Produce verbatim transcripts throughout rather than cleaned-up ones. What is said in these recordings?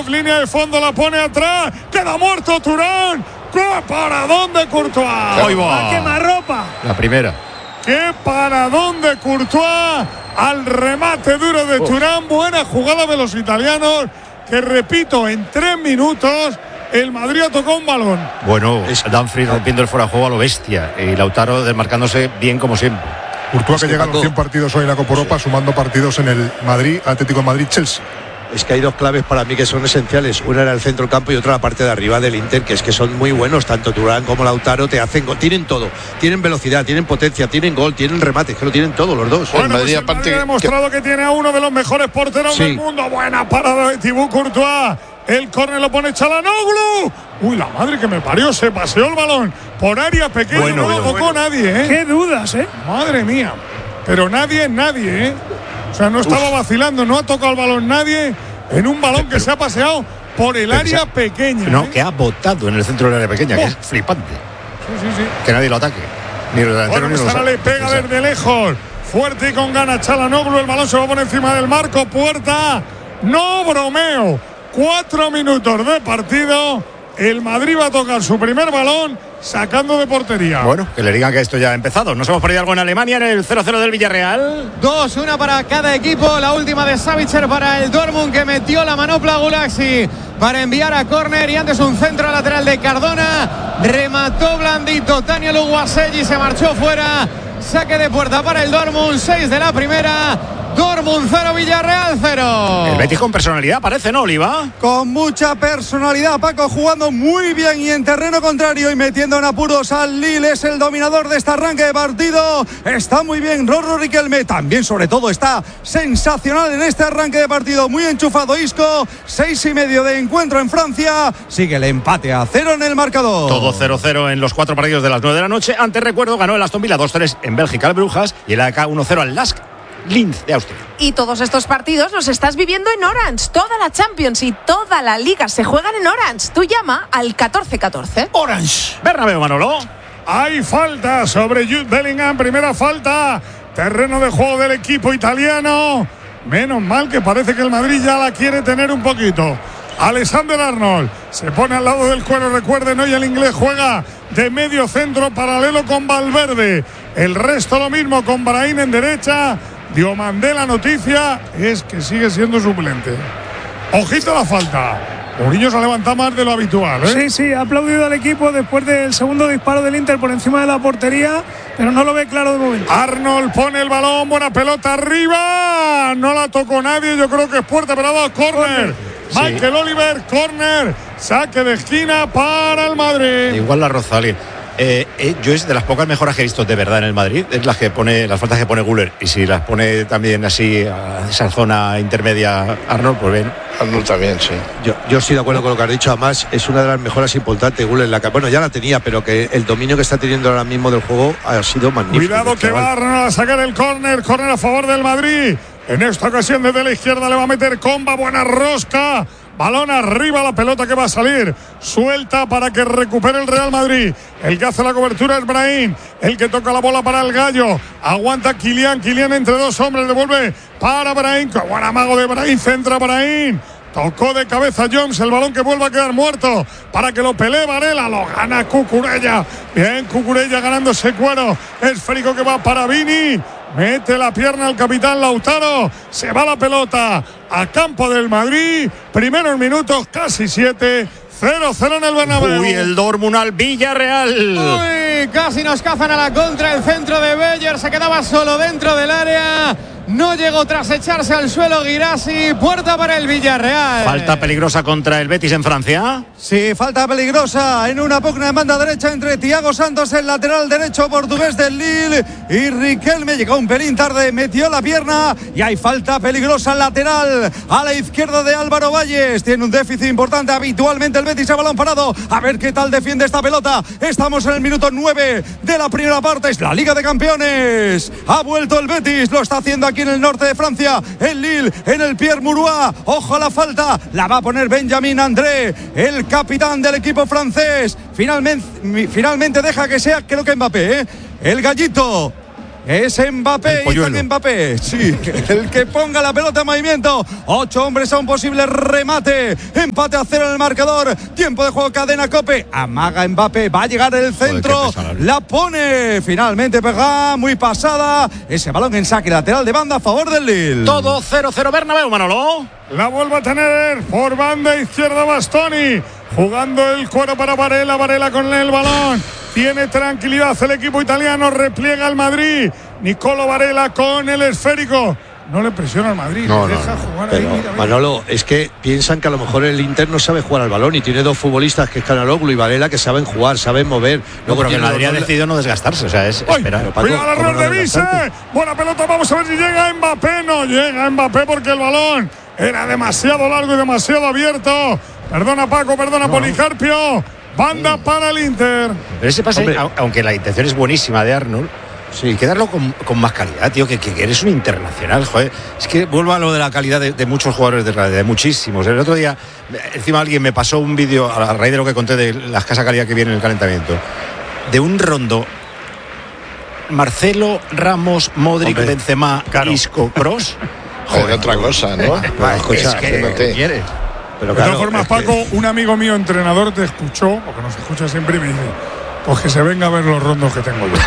Lenglet, línea de fondo, la pone atrás. Queda muerto Thuram. ¡Qué paradón de Courtois! ¡Ahí va! ¡Quemarropa! La primera. ¡Qué paradón de Courtois! Al remate duro de Thuram. Buena jugada de los italianos. Que repito, en tres minutos el Madrid ha tocado un balón. Bueno, es Dumfries rompiendo el fuera de juego a lo bestia. Y Lautaro desmarcándose bien como siempre. Courtois que llega a los cien partidos hoy en la Copa Europa, sí, sumando partidos en el Madrid, Atlético de Madrid, Chelsea. Es que hay dos claves para mí que son esenciales. Una era el centro del campo y otra la parte de arriba del Inter, que es que son muy buenos. Tanto Thuram como Lautaro te hacen gol. Tienen todo. Tienen velocidad, tienen potencia, tienen gol, tienen remate. Es que lo tienen todo los dos. Bueno, el Madrid, pues el Madrid ha demostrado que... que tiene a uno de los mejores porteros sí. del mundo. Buena parada de Thibaut Courtois. El córner lo pone Çalhanoğlu. Uy, la madre que me parió. Se paseó el balón por área pequeña. Bueno, no lo tocó bueno. nadie, ¿eh? Qué dudas, ¿eh? Madre mía. Pero nadie, nadie, ¿eh? O sea, no estaba Uf. vacilando. No ha tocado el balón nadie. En un balón que se ha paseado por el área pequeña. No, ¿eh? que ha botado en el centro del área pequeña, oh. que es flipante. Sí, sí, sí. Que nadie lo ataque. Ni los delanteros bueno, ni los ahora le pega desde lejos. Fuerte y con ganas Çalhanoğlu. El balón se va por encima del marco. Puerta. No bromeo. Cuatro minutos de partido. El Madrid va a tocar su primer balón sacando de portería. Bueno, que le digan que esto ya ha empezado. ¿Nos hemos perdido algo en Alemania en el cero cero del Villarreal? dos uno para cada equipo. La última de Savitzer para el Dortmund, que metió la manopla Gulaxi para enviar a córner, y antes un centro lateral de Cardona. Remató blandito Tania Luguasell y se marchó fuera. Saque de puerta para el Dortmund. seis de la primera. Dortmund cero, Villarreal cero. El Betis con personalidad parece, ¿no, Oliva? Con mucha personalidad, Paco, jugando muy bien y en terreno contrario y metiendo en apuros al Lille. Es el dominador de este arranque de partido. Está muy bien Rorro Riquelme. También, sobre todo, está sensacional en este arranque de partido. Muy enchufado Isco. Seis y medio de encuentro en Francia. Sigue el empate a cero en el marcador. Todo cero cero en los cuatro partidos de las nueve de la noche. Antes, recuerdo, ganó el Aston Villa dos tres en Bélgica al Brujas y el A K uno cero al Lask Linz de Austria. Y todos estos partidos los estás viviendo en Orange. Toda la Champions y toda la Liga se juegan en Orange. Tú llama al catorce catorce. Orange. Bernabéu, Manolo. Hay falta sobre Jude Bellingham. Primera falta. Terreno de juego del equipo italiano. Menos mal que parece que el Madrid ya la quiere tener un poquito. Alexander Arnold se pone al lado del cuero. Recuerden, hoy el inglés juega de medio centro paralelo con Valverde. El resto lo mismo con Brahim en derecha. Diomandé, la noticia es que sigue siendo suplente. Ojito a la falta. Mourinho se ha levantado más de lo habitual, ¿eh? Sí, sí, ha aplaudido al equipo después del segundo disparo del Inter por encima de la portería, pero no lo ve claro de momento. Arnold pone el balón, buena pelota arriba. No la tocó nadie, yo creo que es puerta, pero ha dado córner. Sí. Michael Oliver, córner. Saque de esquina para el Madrid. Igual la Rozalín. Eh, eh, yo es de las pocas mejoras que he visto de verdad en el Madrid, es las que pone, las faltas que pone Güler, y si las pone también así a esa zona intermedia Arnold, pues bien. Arnold también, sí. Yo, yo estoy de acuerdo con lo que has dicho. Además, es una de las mejoras importantes Güler, la que, bueno, ya la tenía, pero que el dominio que está teniendo ahora mismo del juego ha sido magnífico. Cuidado que va Arnold a sacar el córner, córner a favor del Madrid. En esta ocasión desde la izquierda le va a meter Comba, buena rosca. Balón arriba, la pelota que va a salir suelta para que recupere el Real Madrid. El que hace la cobertura es Brahim. El que toca la bola para el Gallo. Aguanta Kylian. Kylian entre dos hombres. Devuelve para Brahim. Qué buen amago de Brahim. Centra Brahim. Tocó de cabeza Jones. El balón que vuelve a quedar muerto para que lo pelee Varela. Lo gana Cucurella. Bien, Cucurella ganando ese cuero. Esférico que va para Vini. Mete la pierna al capitán Lautaro. Se va la pelota a campo del Madrid. Primeros minutos, casi siete. cero cero en el Bernabéu. Uy, el Dortmund al Villarreal. Uy, casi nos cazan a la contra. El centro de Beller se quedaba solo dentro del área. No llegó tras echarse al suelo Guirassy. Puerta para el Villarreal. Falta peligrosa contra el Betis en Francia. Sí, falta peligrosa en una pugna en banda derecha entre Thiago Santos, el lateral derecho portugués del Lille, y Riquelme. Llegó un pelín tarde, metió la pierna y hay falta peligrosa lateral a la izquierda de Álvaro Valles. Tiene un déficit importante habitualmente el Betis a balón parado. A ver qué tal defiende esta pelota. Estamos en el minuto nueve de la primera parte. Es la Liga de Campeones. Ha vuelto el Betis, lo está haciendo aquí en el norte de Francia, en Lille, en el Pierre Mauroy. Ojo a la falta, la va a poner Benjamin André, el capitán del equipo francés. Finalmente, finalmente deja que sea, creo que Mbappé, ¿eh? El Gallito es Mbappé, Ethan Mbappé, sí, el que ponga la pelota en movimiento. Ocho hombres a un posible remate. Empate a cero en el marcador. Tiempo de juego, cadena COPE. Amaga Mbappé, va a llegar el centro. Joder, la pone finalmente pega, muy pasada. Ese balón en saque lateral de banda a favor del Lille. Todo cero cero Bernabéu, Manolo. La vuelve a tener por banda izquierda Bastoni. Jugando el cuero para Varela. Varela con el balón. Tiene tranquilidad el equipo italiano, repliega el Madrid. Nicolo Varela con el esférico. No le presiona al Madrid, no, le no, deja no. jugar Pero, ahí. Mira, Manolo, mira. es que piensan que a lo mejor el Inter no sabe jugar al balón y tiene dos futbolistas que es Canaloglu y Varela que saben jugar, saben mover. No, Luego pero que el Madrid ha los... decidido no desgastarse, o sea, es ¡Ay! esperar. Paco, cuidado el error no de Vise. Buena pelota, vamos a ver si llega Mbappé. No llega Mbappé porque el balón era demasiado largo y demasiado abierto. Perdona Paco, perdona no. Policarpio. Banda para el Inter. Pero ese pase, Hombre. aunque la intención es buenísima de Arnold, sí, hay que darlo con, con más calidad, tío, que, que eres un internacional, joder. Es que vuelvo a lo de la calidad de, de muchos jugadores de, de muchísimos. El otro día, encima alguien me pasó un vídeo a raíz de lo que conté de la escasa calidad que viene en el calentamiento, de un rondo Marcelo, Ramos, Modric, Hombre, Benzema, claro. Isco, Kroos. Joder, otra cosa, ¿no? Va, escucha, es que no te quieres. Pero claro, de todas formas, Paco, que... un amigo mío entrenador te escuchó, porque nos escucha siempre, y me dice: pues que se venga a ver los rondos que tengo yo.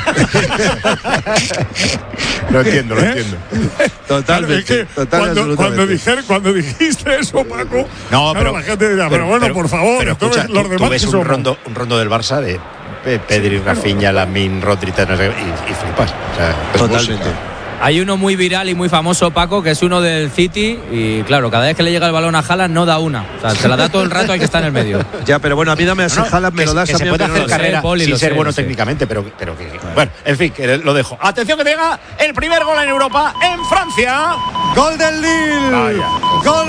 Lo entiendo, lo ¿Eh? entiendo. Totalmente. Es que total, cuando, cuando, dijer, cuando dijiste eso, Paco, no, pero, claro, la gente dirá, pero, pero bueno, pero, por favor, pero escucha, los tú, demás tú ves un rondo, un rondo del Barça de Pedri, Rafinha, Lamine, Rodri, y, y flipas. O sea, totalmente. Música. Hay uno muy viral y muy famoso, Paco, que es uno del City y claro, cada vez que le llega el balón a Haaland no da una. O sea, se la da todo el rato al que está en el medio. Ya, pero bueno, a mí dame a ese no, Haaland, me lo das que a se mí. puede hacer no carrera Poli, sin sé, ser bueno sé. técnicamente, pero, pero que, bueno, en fin, que lo dejo. Atención que llega el primer gol en Europa, en Francia. Gol del Lille. Vaya. Gol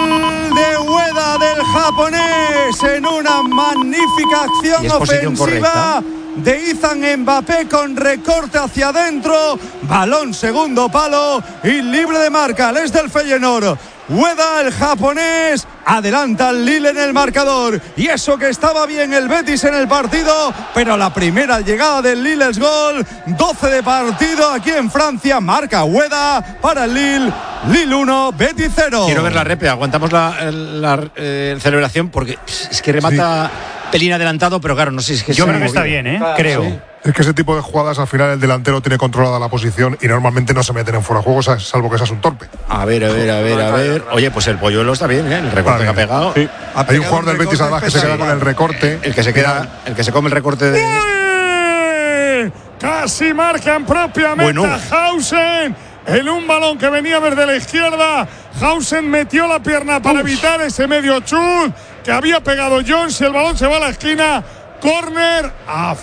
de Ueda del japonés en una magnífica acción ofensiva. Correcta. De Ethan Mbappé con recorte hacia adentro, balón segundo palo y libre de marca, es del Feyenoord. Ueda, el japonés, adelanta al Lille en el marcador. Y eso que estaba bien el Betis en el partido, pero la primera llegada del Lille es gol. doce de partido aquí en Francia, marca Ueda para el Lille. Lille uno, Betis cero. Quiero ver la repe, aguantamos la, la, la eh, celebración porque es que remata... Sí. Pelín adelantado, pero claro, no sé si es que... Yo creo que está bien, ¿eh? Claro, creo. Sí. Es que ese tipo de jugadas al final el delantero tiene controlada la posición y normalmente no se meten en fuera de juego, salvo que seas un torpe. A ver, a ver, a ver, a ver. Oye, pues el Polluelo está bien, ¿eh? El recorte que ha pegado. Sí. Ha Hay un jugador del Betis además que se queda con el recorte. El que se queda, el que se come el recorte de... ¡Eh! Casi marcan propiamente bueno. a Hausen. En un balón que venía desde la izquierda, Hausen metió la pierna para Uf. evitar ese medio chut que había pegado Jones y el balón se va a la esquina. Córner a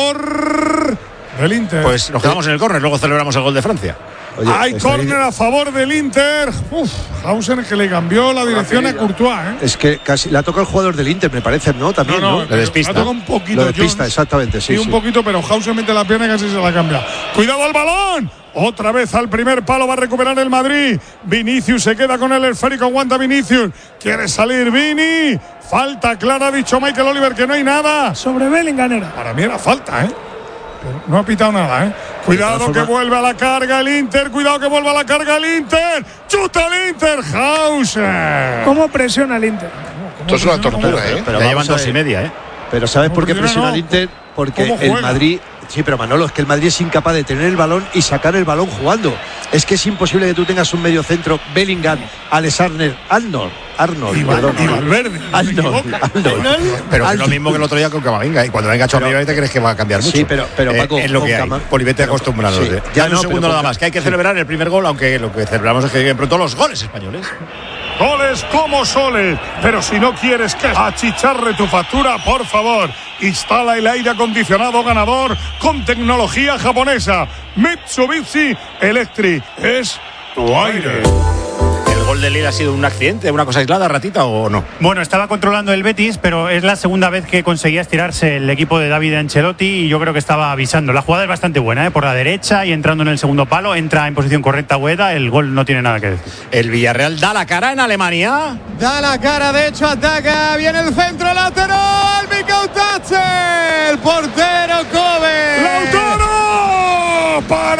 favor del Inter. Pues nos quedamos en el córner, luego celebramos el gol de Francia. Oye, Hay córner ahí... a favor del Inter. Uf, Hausen que le cambió la dirección a Courtois, ¿eh? Es que casi la toca el jugador del Inter, me parece, ¿no? También, no, no, ¿no? Le despista. La toca un poquito. Lo despista, Jones, exactamente, sí. Sí, un sí. poquito, pero Hausen mete la pierna y casi se la cambia. ¡Cuidado al balón! Otra vez al primer palo va a recuperar el Madrid. Vinicius se queda con el esférico, aguanta Vinicius. Quiere salir Vini. Falta clara, ha dicho Michael Oliver que no hay nada. Sobre Bellingham era. Para mí era falta, ¿eh? Pero no ha pitado nada, ¿eh? Cuidado que vuelve a la carga el Inter. Cuidado que vuelve a la carga el Inter. ¡Chuta el Inter! Hausen. ¿Cómo presiona el Inter? Esto es una tortura, ¿eh? Pero ya llevan dos y media, ¿eh? Pero ¿sabes por qué presiona el Inter? Porque el Madrid... Sí, pero Manolo, es que el Madrid es incapaz de tener el balón y sacar el balón jugando. Es que es imposible que tú tengas un medio centro, Bellingham, Alexander, Arnold, Arnold, y perdón, y Valverde, Arnold, Arnold, pero Arnold. Es lo mismo que el otro día con Camavinga, y cuando venga Camavinga te crees que va a cambiar mucho. Sí, pero, pero Paco, eh, es lo que hay. Polivete acostumbrado. Sí, ya no, un segundo nada más, que hay que celebrar el primer gol, aunque lo que celebramos es que lleguen pronto los goles españoles. Goles como soles, pero si no quieres que achicharre tu factura, por favor, instala el aire acondicionado ganador con tecnología japonesa. Mitsubishi Electric es tu aire. ¿El gol de Lille ha sido un accidente, una cosa aislada, ratita o no? Bueno, estaba controlando el Betis, pero es la segunda vez que conseguía estirarse el equipo de David Ancelotti y yo creo que estaba avisando. La jugada es bastante buena, ¿eh? Por la derecha y entrando en el segundo palo, entra en posición correcta Ueda, el gol no tiene nada que decir. El Villarreal da la cara en Alemania. Da la cara, de hecho ataca, viene el centro lateral, Mikau Tatze, el portero Kobe. ¡Lautaro! Para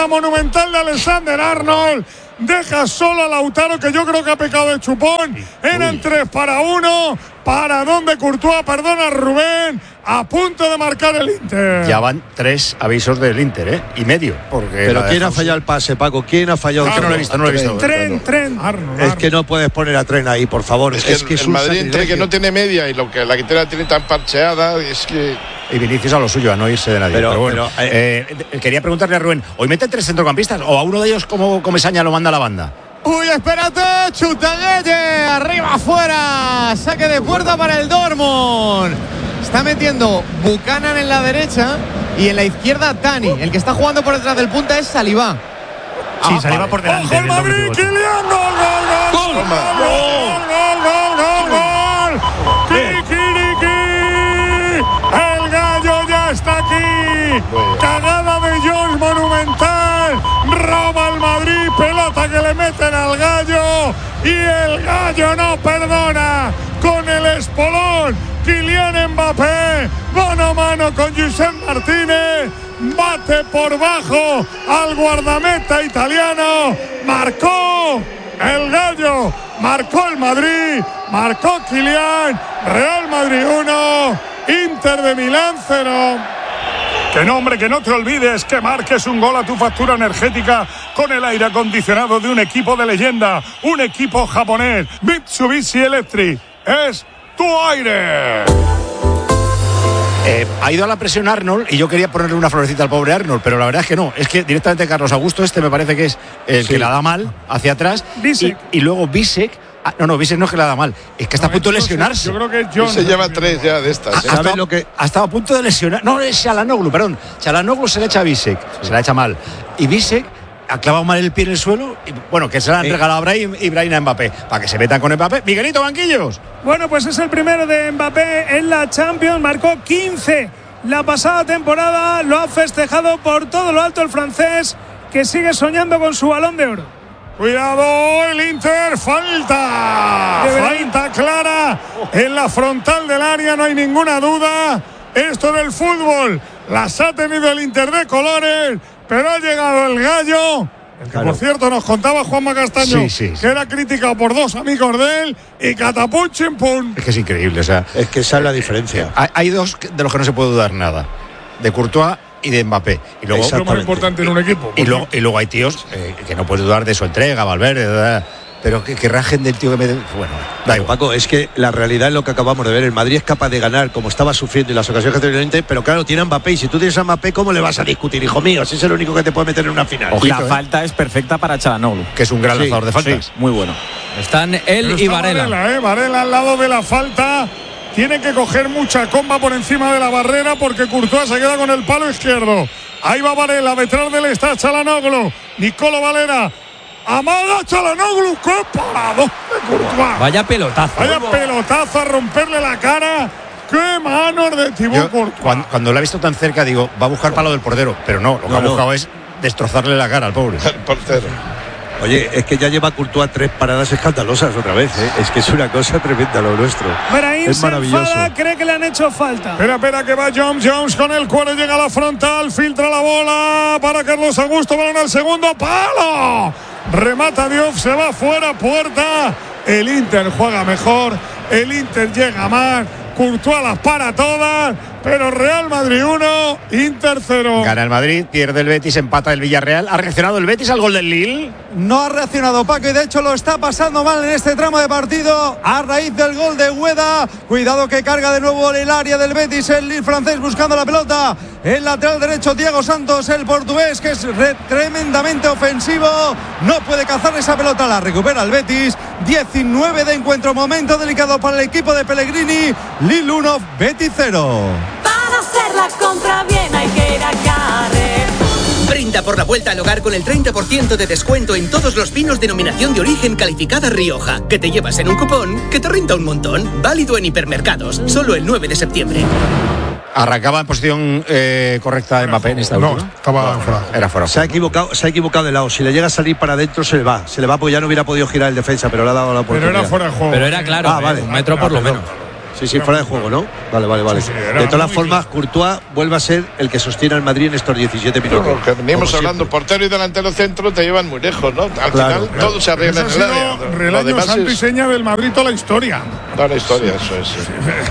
jugada monumental de Alexander Arnold. Deja solo a Lautaro, que yo creo que ha pecado de chupón. Eran Uy. tres para uno. Para donde Courtois, perdona Rubén, a punto de marcar el Inter. Ya van tres avisos del Inter, ¿eh? Y medio. Porque Pero ¿quién ha fallado el pase, Paco? ¿Quién ha fallado? Arnold, el no lo he visto, no lo he visto. Tren, tren. Arnold, es que no puedes poner a Tren ahí, por favor. Es, es que, que el, es el un Madrid entre que no tiene media y lo que la quintera tiene tan parcheada, es que... Y Vinicius a lo suyo, a no irse de nadie. Pero, pero bueno, pero, eh, eh, quería preguntarle a Rubén, ¿hoy mete tres centrocampistas o a uno de ellos como Comesaña lo manda a la banda? Uy, espérate, Chutaguelle, arriba, afuera, saque de puerta para el Dortmund. Está metiendo Buchanan en la derecha y en la izquierda Tani. El que está jugando por detrás del punta es Saliba. Sí, ah, Saliba vale. por delante. ¡Ojo el Madrid! ¡Kylian! ¡Gol, gol, gol! ¡Gol, gol, gol, gol, gol! ¡Kikiriki! ¡El gallo ya está aquí! ¡Cagada de Jones monumental! ¡Roba el Madrid! ¡Pelota que le meten al gallo! ¡Y el gallo no perdona! ¡Con el espolón! Kylian Mbappé, mano a mano con Josep Martínez, bate por bajo al guardameta italiano, marcó el gallo, marcó el Madrid, marcó Kylian, Real Madrid uno, Inter de Milán cero. Que no, hombre, que no te olvides que marques un gol a tu factura energética con el aire acondicionado de un equipo de leyenda, un equipo japonés, Mitsubishi Electric. Es tu aire. Eh, ha ido a la presión Arnold y yo quería ponerle una florecita al pobre Arnold, pero la verdad es que no. Es que directamente Carlos Augusto, este me parece que es el sí. que la da mal hacia atrás. Y, y luego Bisek. Ah, no, no, Bisek no es que la da mal, es que está no, a punto de lesionarse. Yo creo que John se lleva tres ya de estas. ¿eh? Ha, estado, lo que... ha estado a punto de lesionar. No, es Çalhanoğlu, perdón. Çalhanoğlu se le echa a Bisek, se la echa mal. Y Bisek ha clavado mal el pie en el suelo y bueno, que se la han regalado a Brahim y Brahim a Mbappé para que se metan con Mbappé. Miguelito, banquillos. Bueno, pues es el primero de Mbappé en la Champions, marcó quince la pasada temporada, lo ha festejado por todo lo alto el francés, que sigue soñando con su Balón de Oro. Cuidado, el Inter, falta, falta clara en la frontal del área, no hay ninguna duda. Esto en el fútbol las ha tenido el Inter de colores, pero ha llegado el gallo, el que claro. por cierto nos contaba Juanma Castaño, sí, sí, sí. que era criticado por dos amigos de él, y catapum chimpum. Es que es increíble, o sea, es que esa es la diferencia. Hay, hay dos de los que no se puede dudar nada, de Courtois y de Mbappé. Y luego es lo más importante en un equipo. Y, y, luego, y luego hay tíos eh, que no puedes dudar de su entrega, Valverde, ¿verdad? Pero que, que rajen del tío que me... Bueno, da igual. Paco, es que la realidad es lo que acabamos de ver. El Madrid es capaz de ganar como estaba sufriendo en las ocasiones que ha tenido el Inter, pero claro, tiene a Mbappé. Y si tú tienes a Mbappé, ¿cómo le vas a discutir, hijo mío? Si es el único que te puede meter en una final. Ojito, la eh. falta es perfecta para Çalhanoğlu, que es un gran sí, lanzador de faltas. Sí, muy bueno. Están él pero y Varela. Varela, eh, Varela al lado de la falta. Tiene que coger mucha comba por encima de la barrera porque Courtois se queda con el palo izquierdo. Ahí va Varela, detrás de él está Çalhanoğlu. Nicolo Valera. Amaga Çalhanoğlu, qué parado de Courtois. Vaya pelotazo. Vaya pelotazo a romperle la cara. Qué manos de Thibaut Courtois. Cuando, cuando lo he visto tan cerca digo, va a buscar palo del portero, pero no, lo que no, ha buscado no. es destrozarle la cara al pobre. El portero. Oye, es que ya lleva Courtois tres paradas escandalosas otra vez, ¿eh? Es que es una cosa tremenda lo nuestro. Brahim es maravilloso. Se enfada, cree que le han hecho falta. Espera, espera, que va Jones, Jones con el cuero, llega a la frontal, filtra la bola para Carlos Augusto, balón al segundo palo. Remata Diop, se va fuera, puerta. El Inter juega mejor, el Inter llega más. Courtois las para todas, pero Real Madrid uno, Inter cero. Gana el Madrid, pierde el Betis, empata el Villarreal. ¿Ha reaccionado el Betis al gol del Lille? No ha reaccionado Paco y de hecho lo está pasando mal en este tramo de partido a raíz del gol de Ueda. Cuidado que carga de nuevo el área del Betis, el Lille francés buscando la pelota. El lateral derecho Thiago Santos, el portugués, que es re- tremendamente ofensivo. No puede cazar esa pelota, la recupera el Betis. diecinueve de encuentro, momento delicado para el equipo de Pellegrini. Lille uno, Betis cero. Para hacer la compra bien hay que ir a Carrefour. Brinda por la vuelta al hogar con el treinta por ciento de descuento en todos los vinos denominación de origen calificada Rioja, que te llevas en un cupón que te renta un montón. Válido en hipermercados, solo el nueve de septiembre. Arrancaba en posición eh, correcta de Mbappé en esta no, última. estaba no, fuera. Era fuera. Se ha equivocado, se ha equivocado de lado. Si le llega a salir para adentro se le va, se le va porque ya no hubiera podido girar el defensa, pero le ha dado la oportunidad. Pero era fuera de juego. Pero era claro, ah, eh, vale. un metro por lo menos. Sí, sí, fuera de juego, ¿no? Vale, vale, vale. Sí, sí, de todas formas, Courtois vuelve a ser el que sostiene al Madrid en estos diecisiete minutos. Bueno, que venimos hablando, siempre. Portero y delantero centro te llevan muy lejos, ¿no? Al claro, final claro. todo se arregla en el área. Relaño santo y seña del Madrid toda la historia. Toda la historia, sí. eso es. Sí.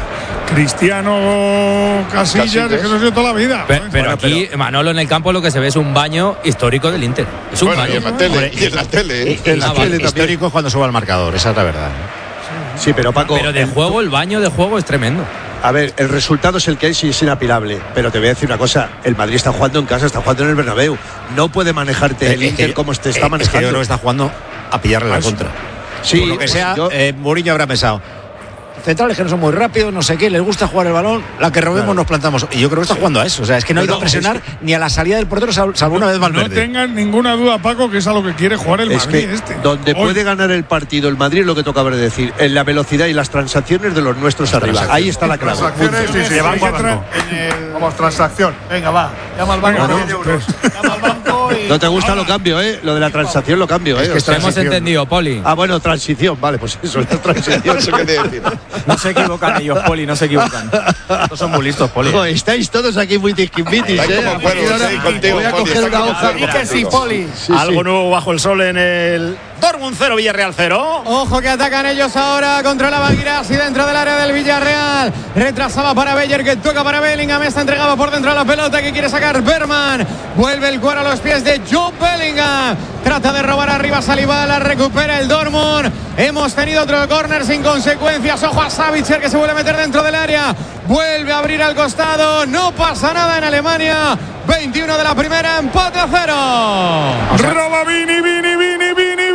Cristiano, Casillas, Casillas, es que no ha sido toda la vida. Pero, pero aquí, pero... Manolo, en el campo lo que se ve es un baño histórico del Inter. Es un bueno, baño. Y en la tele. Y en la tele. Y en la tele histórico es cuando suba al marcador, esa es la verdad. Sí, pero Paco. Pero de juego, el baño de juego es tremendo. A ver, el resultado es el que es y es inapelable. Pero te voy a decir una cosa: el Madrid está jugando en casa, está jugando en el Bernabéu. No puede manejarte eh, el Inter eh, como te está eh, manejando. Es que yo creo que está jugando a pillarle la contra. Sí, por lo que sea, yo... eh, Mourinho habrá pensado. Centrales que no son muy rápidos, no sé qué, les gusta jugar el balón, la que robemos claro. nos plantamos. Y yo creo que está sí. jugando a eso. O sea, es que no ha ido a presionar es que... ni a la salida del portero, salvo una vez Valverde. No tengan ninguna duda, Paco, que es a lo que quiere jugar el es Madrid que este. Donde Hoy. puede ganar el partido el Madrid es lo que toca ver decir, en la velocidad y las transacciones de los nuestros las arriba. Ahí está la clave. Transacciones, sí, sí, sí, banco, banco. El... Vamos, transacción. Venga, va. Llama al banco. No, no. Llama al banco y... no te gusta lo cambio, ¿eh? Lo de la transacción lo cambio, ¿eh? Es que o sea, hemos entendido, Poli. Ah, bueno, transición, vale, pues eso, la transición. Eso quería decir. No se equivocan ellos, Poli, no se equivocan. No son muy listos, Poli. No, estáis todos aquí muy tiquismitis, ¿eh? Como puedo, sí, contigo, voy a coger una hoja. Y que sí, Poli. Sí, Algo sí. nuevo bajo el sol en el Dortmund cero, Villarreal cero. Ojo que atacan ellos ahora, controlaba Guirassi dentro del área del Villarreal. Retrasaba para Beyer, que toca para Bellingham. Está entregado por dentro de la pelota que quiere sacar Berman. Vuelve el cuero a los pies de Jude Bellingham. Trata de robar arriba Saliba, la recupera el Dortmund. Hemos tenido otro córner sin consecuencias. Ojo a Savitzer que se vuelve a meter dentro del área. Vuelve a abrir al costado. No pasa nada en Alemania. veintiuno de la primera, empate a cero. Roba Vini, Vini, Vini, Vini,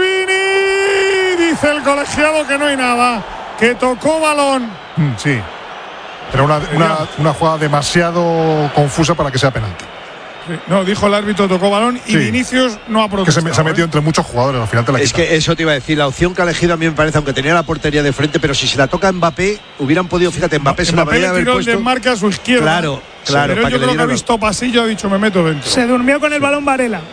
Vini. Dice el colegiado que no hay nada. Que tocó balón. Mm, sí. Pero una, una, una jugada demasiado confusa para que sea penalti. Sí, no, dijo el árbitro, tocó balón y sí. Vinicius no ha protestado. Que se, se ha metido entre muchos jugadores, al final te la Es quitan. que eso te iba a decir, la opción que ha elegido a mí me parece, aunque tenía la portería de frente, pero si se la toca a Mbappé, hubieran podido, fíjate, Mbappé, Mbappé se la podría haber puesto. El desmarque a su izquierda. Claro, claro. Pero yo creo que ha visto pasillo, ha dicho, me meto dentro. Se durmió con el balón Varela.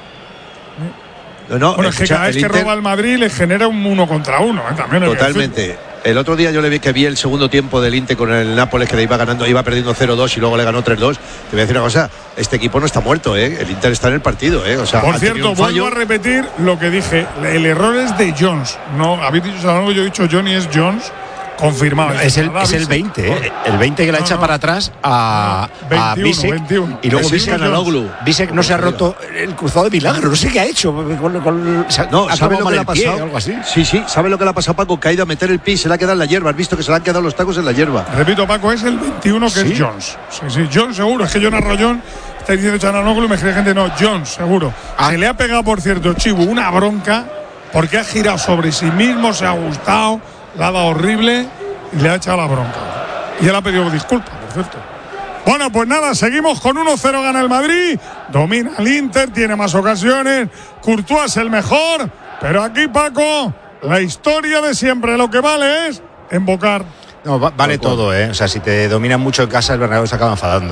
No, no, bueno, es que cada vez que Inter... roba el Madrid le genera un uno contra uno, ¿eh? También totalmente. El otro día yo le vi que vi el segundo tiempo del Inter con el Nápoles, que le iba ganando, iba perdiendo cero dos y luego le ganó tres dos. Te voy a decir una cosa, este equipo no está muerto, ¿eh? El Inter está en el partido, ¿eh? O sea, por cierto, vuelvo a repetir lo que dije, el error es de Jones. No, habéis dicho algo, yo he dicho Johnny es Jones. Confirmado. No, es, el, es el veinte, ¿eh? El veinte que la no, echa no. para atrás a, veintiuno, a Bisek. veintiuno. Y luego Bisek Bisek no se ha roto el cruzado de milagro. No sé qué ha hecho. Con, con, no, ¿sabe lo que le ha pasado? Algo así. Sí, sí, ¿sabe lo que le ha pasado, Paco? Que ha ido a meter el pie y se le ha quedado en la hierba. Has visto que se le han quedado los tacos en la hierba. Repito, Paco, es el veintiuno que ¿sí? es Jones. Sí, sí, Jones seguro. Es que Jonas Rayón está diciendo Chananoglu y me cree gente. No, Jones seguro. Ah. Se le ha pegado, por cierto, Chibu, una bronca porque ha girado sobre sí mismo, se ha gustado, la ha dado horrible. Y le ha echado la bronca. Y él ha pedido disculpas, por cierto. Bueno, pues nada, seguimos con uno cero, gana el Madrid. Domina el Inter, tiene más ocasiones. Courtois es el mejor. Pero aquí, Paco, la historia de siempre. Lo que vale es embocar. No, va, vale todo, ¿eh? O sea, si te dominan mucho en casa, el Bernabéu se acaba enfadando.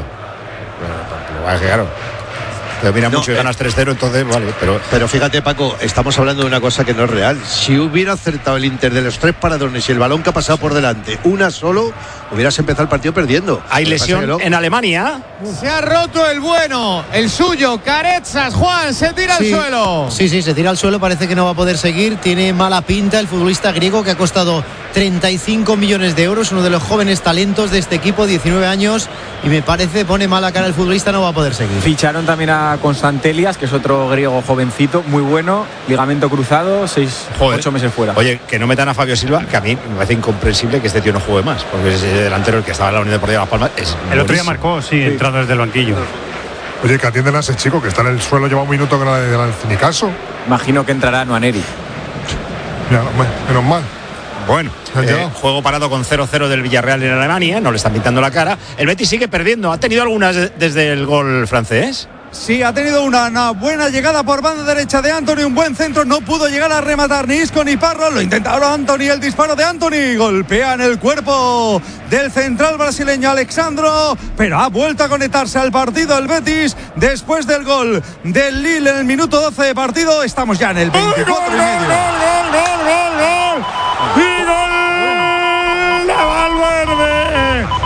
Pero, pero, claro. Te dominan no, mucho y ganas tres cero, entonces vale. Pero, pero fíjate, Paco, estamos hablando de una cosa que no es real. Si hubiera acertado el Inter de los tres paradones y el balón que ha pasado por delante, una solo, hubieras empezado el partido perdiendo. Hay lesión lo... en Alemania. Se ha roto el bueno, el suyo, Carezas. Juan, se tira sí, al suelo. Sí, sí, se tira al suelo, parece que no va a poder seguir. Tiene mala pinta el futbolista griego, que ha costado treinta y cinco millones de euros, uno de los jóvenes talentos de este equipo, diecinueve años, y me parece, pone mala cara el futbolista, no va a poder seguir. Ficharon también a Constantelias, que es otro griego jovencito, muy bueno, ligamento cruzado, seis, Joder. ocho meses fuera. Oye, que no metan a Fabio Silva, que a mí me parece incomprensible que este tío no juegue más, porque ese delantero el que estaba en la Unión Deportiva Las Palmas es el otro día marcó, sí, sí, entrando desde el banquillo. Oye, que atienden a ese chico que está en el suelo, lleva un minuto que no le dan ni caso. Imagino que entrará Nuaneri. Ya, menos mal. Bueno, eh, juego parado con cero cero del Villarreal en Alemania, no le están pintando la cara. El Betis sigue perdiendo, ¿ha tenido algunas de, desde el gol francés? Sí, ha tenido una, una buena llegada por banda derecha de Antony, un buen centro, no pudo llegar a rematar ni Isco ni Parra, lo intentaron Antony, el disparo de Antony, golpea en el cuerpo del central brasileño Alexandro, pero ha vuelto a conectarse al partido el Betis después del gol del Lille en el minuto doce de partido. Estamos ya en el veinticuatro ¡Gol, y medio. gol, gol, gol, gol, gol, gol! ¡Y gol de Valverde!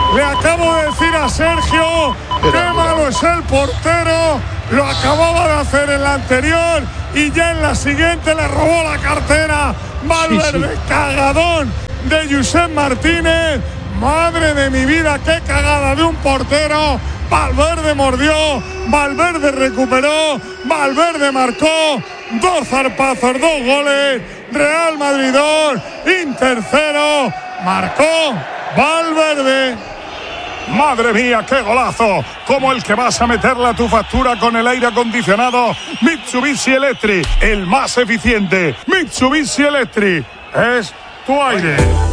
Le acabo de decir a Sergio qué malo es el portero. Lo acababa de hacer en la anterior y ya en la siguiente le robó la cartera. Valverde, sí, sí. Cagadón de Josep Martínez. Madre de mi vida, qué cagada de un portero. Valverde mordió, Valverde recuperó, Valverde marcó. Dos zarpazos, dos goles. Real Madrid dos, Inter cero. Marcó Valverde. Madre mía, qué golazo, como el que vas a meterle a tu factura con el aire acondicionado Mitsubishi Electric, el más eficiente. Mitsubishi Electric es tu aire.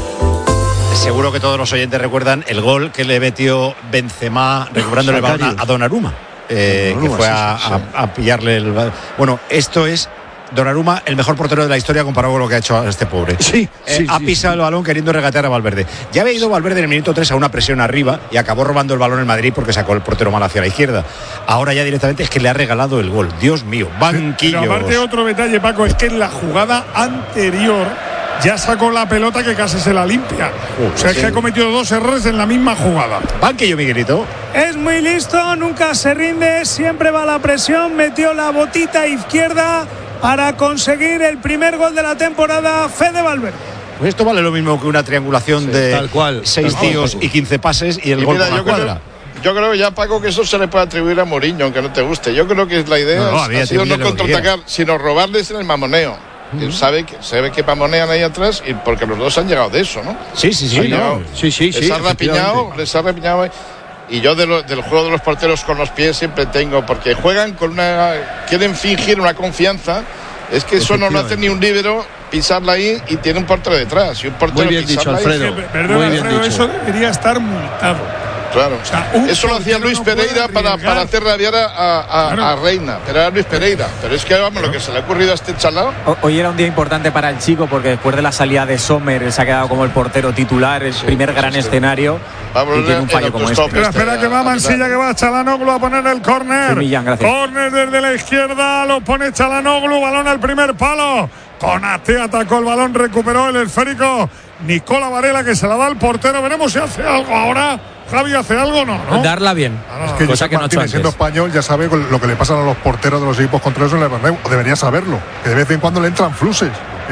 Seguro que todos los oyentes recuerdan el gol que le metió Benzema recuperando el balón a Donnarumma, eh, Donnarumma, que fue a, sí, sí, sí. A, a pillarle el... Bueno, esto es Donnarumma, el mejor portero de la historia comparado con lo que ha hecho este pobre. Sí, eh, sí ha sí, pisado sí. el balón queriendo regatear a Valverde. Ya había ido Valverde en el minuto tres a una presión arriba y acabó robando el balón en Madrid porque sacó el portero mal hacia la izquierda. Ahora ya directamente es que le ha regalado el gol. Dios mío, banquillos. Pero aparte otro detalle, Paco, es que en la jugada anterior ya sacó la pelota que casi se la limpia. Uh, o sea, sí. Es que ha cometido dos errores en la misma jugada. Banquillo, Miguelito. Es muy listo, nunca se rinde, siempre va a la presión, metió la botita izquierda para conseguir el primer gol de la temporada. Fede Valverde. Pues esto vale lo mismo que una triangulación sí, de tal cual, seis tal tíos cual. y quince pases y el y gol mira, por la yo cuadra. Creo, yo creo ya, Paco, que eso se le puede atribuir a Mourinho, aunque no te guste. Yo creo que la idea no, no, ha sido no contraatacar, sino robarles en el mamoneo. Uh-huh. Sabe que, sabe que mamonean ahí atrás y porque los dos han llegado de eso, ¿no? Sí, sí, sí. No. Sí, sí, sí. Les ha rapiñado, les ha rapiñado. Y yo de lo, del juego de los porteros con los pies siempre tengo, porque juegan con una... quieren fingir una confianza. Es que eso no lo hace ni un líbero, pisarla ahí y tiene un portero detrás. Y un portero muy bien dicho, Alfredo. Ahí, perdón, muy bien Alfredo, dicho. Eso debería estar multado. Claro. O sea, eso lo hacía Luis no Pereira para, para hacer rabiar a, a, claro. a Reina. Pero era Luis Pereira. Pero es que vamos, lo que se le ha ocurrido a este chalao. Hoy era un día importante para el chico porque después de la salida de Sommer él se ha quedado como el portero titular, el sí, primer gran sí, escenario. Vamos, y tiene un fallo como este. Espera, espera que va Mansilla, que va Chalanoglu a poner el córner. Córner desde la izquierda, lo pone Chalanoglu, balón al primer palo. Konate atacó el balón, recuperó el esférico. Nicola Varela que se la da al portero. Veremos si hace algo ahora. Javi, ¿hace algo o no, no? Darla bien. Ah, no, es que Josep Martínez, siendo español, ya sabe lo que le pasa a los porteros de los equipos contrarios en el Bernabéu. O debería saberlo, que de vez en cuando le entran fluses.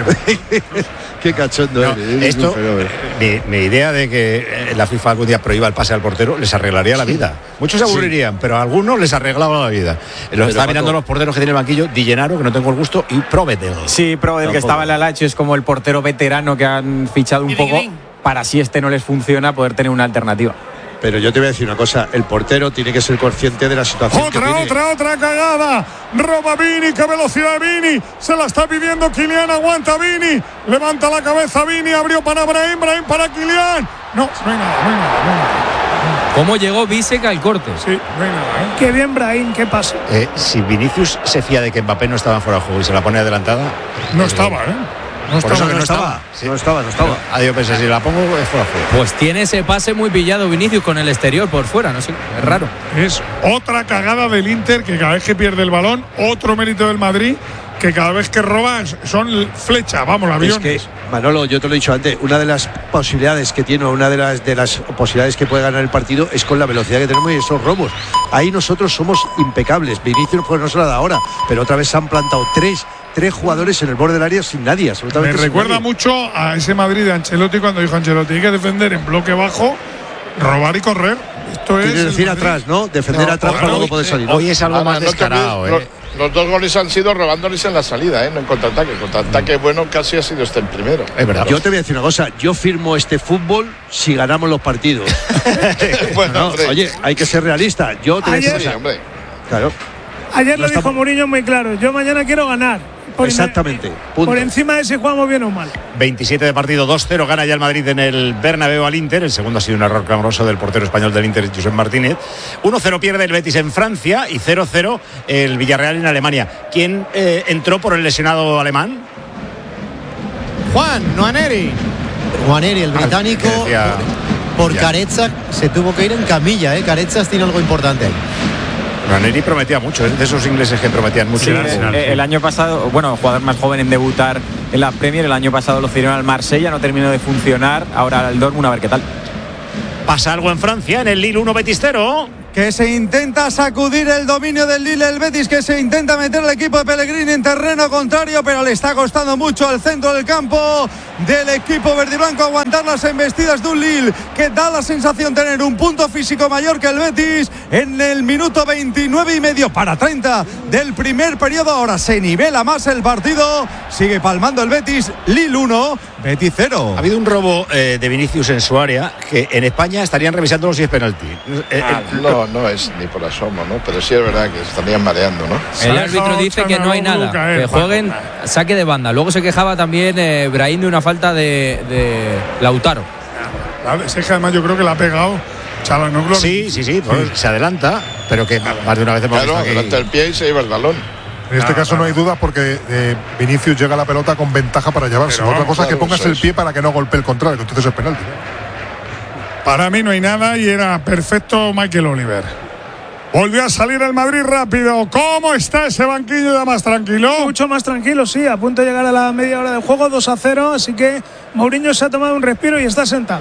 Qué cachondo no, eres. Esto, mi, mi idea de que la FIFA algún día prohíba el pase al portero les arreglaría la vida. Muchos se aburrirían, sí, pero a algunos les arreglaba la vida. Lo está mirando los porteros que tiene el banquillo, Di Gennaro, que no tengo el gusto, y Provedel. Sí, Provedel, que estaba en la Lazio, es como el portero veterano que han fichado un poco para si este no les funciona poder tener una alternativa. Pero yo te voy a decir una cosa, el portero tiene que ser consciente de la situación otra, que tiene. Otra, otra cagada, roba Vini, qué velocidad Vini, se la está pidiendo Kylian, aguanta Vini, levanta la cabeza Vini, abrió para Brahim, Brahim para Kylian, no, no hay nada, no hay nada, no hay nada. ¿Cómo llegó Biseca al corte? Sí, no hay nada, ¿eh? Qué bien Brahim, ¿qué pasa? Eh, si Vinicius se fía de que Mbappé no estaba fuera de juego y se la pone adelantada... No eh, estaba, ¿eh? No estaba, eso que no, no estaba. estaba. Sí. No estaba, no estaba. Adiós, pensé, si la pongo es fuera de juego. Pues tiene ese pase muy pillado Vinicius con el exterior por fuera, no sé, es raro. Es otra cagada del Inter que cada vez que pierde el balón, otro mérito del Madrid que cada vez que roba son flechas, vamos, aviones. Es que, Manolo, yo te lo he dicho antes, una de las posibilidades que tiene, una de las de las posibilidades que puede ganar el partido es con la velocidad que tenemos y esos robos. Ahí nosotros somos impecables. Vinicius pues no se la da ahora, pero otra vez se han plantado tres Tres jugadores en el borde del área sin nadie, absolutamente. Me sin recuerda nadie. mucho a ese Madrid de Ancelotti cuando dijo Ancelotti hay que defender en bloque bajo, robar y correr. Esto es. Quiere decir atrás, ¿no? Defender no, atrás para luego poder salir. Hoy es algo ah, más no descarado, los, ¿eh? los dos goles han sido robándoles en la salida, ¿eh? No en contraataque. El contraataque bueno casi ha sido este el primero. Es verdad. Yo te voy a decir una cosa, yo firmo este fútbol si ganamos los partidos. bueno, no, oye, hay que ser realista. Yo te voy a decir una cosa. Hombre. Claro. Ayer lo dijo Mourinho muy claro, yo mañana quiero ganar. Por Exactamente. Punto. Por encima de si jugamos bien o mal. veintisiete de partido, dos cero, gana ya el Madrid en el Bernabéu al Inter. El segundo ha sido un error clamoroso del portero español del Inter, Josep Martínez. uno cero pierde el Betis en Francia y cero cero el Villarreal en Alemania. ¿Quién eh, entró por el lesionado alemán? Juan Nwaneri. Nwaneri, el británico, ah, decía, por Carezza se tuvo que ir en camilla. ¿eh? Carezza tiene algo importante ahí. Nwaneri prometía mucho, es de esos ingleses que prometían mucho. Sí, el, el año pasado, bueno, jugador más joven en debutar en la Premier, el año pasado lo cedieron al Marsella, no terminó de funcionar, ahora al Dortmund, a ver qué tal. Pasa algo en Francia, en el Lille uno Betis cero. Que se intenta sacudir el dominio del Lille, el Betis, que se intenta meter el equipo de Pellegrini en terreno contrario, pero le está costando mucho al centro del campo del equipo verdiblanco aguantar las embestidas de un Lille que da la sensación de tener un punto físico mayor que el Betis en el minuto veintinueve y medio para treinta del primer periodo. Ahora se nivela más el partido, sigue palmando el Betis. Lille uno, Betis cero. Ha habido un robo eh, de Vinicius en su área que en España estarían revisando si es penalti. Eh, ah, eh, no, no es ni por asomo, ¿no? Pero sí es verdad que se estarían mareando, ¿no? El árbitro dice que no hay nada, que jueguen saque de banda. Luego se quejaba también eh, Brahim de una falta de, de Lautaro. Es que además yo creo que la ha pegado Çalhanoğlu. Sí, sí, sí, pues se adelanta, pero que más de una vez hemos claro, visto adelanta el pie y se lleva el balón. En este caso no hay duda porque eh, Vinicius llega a la pelota con ventaja para llevarse. Pero, Otra cosa claro, es que pongas eso el es. pie para que no golpee el contrario, que entonces es penalti. Para mí no hay nada y era perfecto Michael Oliver. Volvió a salir el Madrid rápido. ¿Cómo está ese banquillo ya más tranquilo? Mucho más tranquilo, sí. A punto de llegar a la media hora del juego, dos a cero. Así que Mourinho se ha tomado un respiro y está sentado.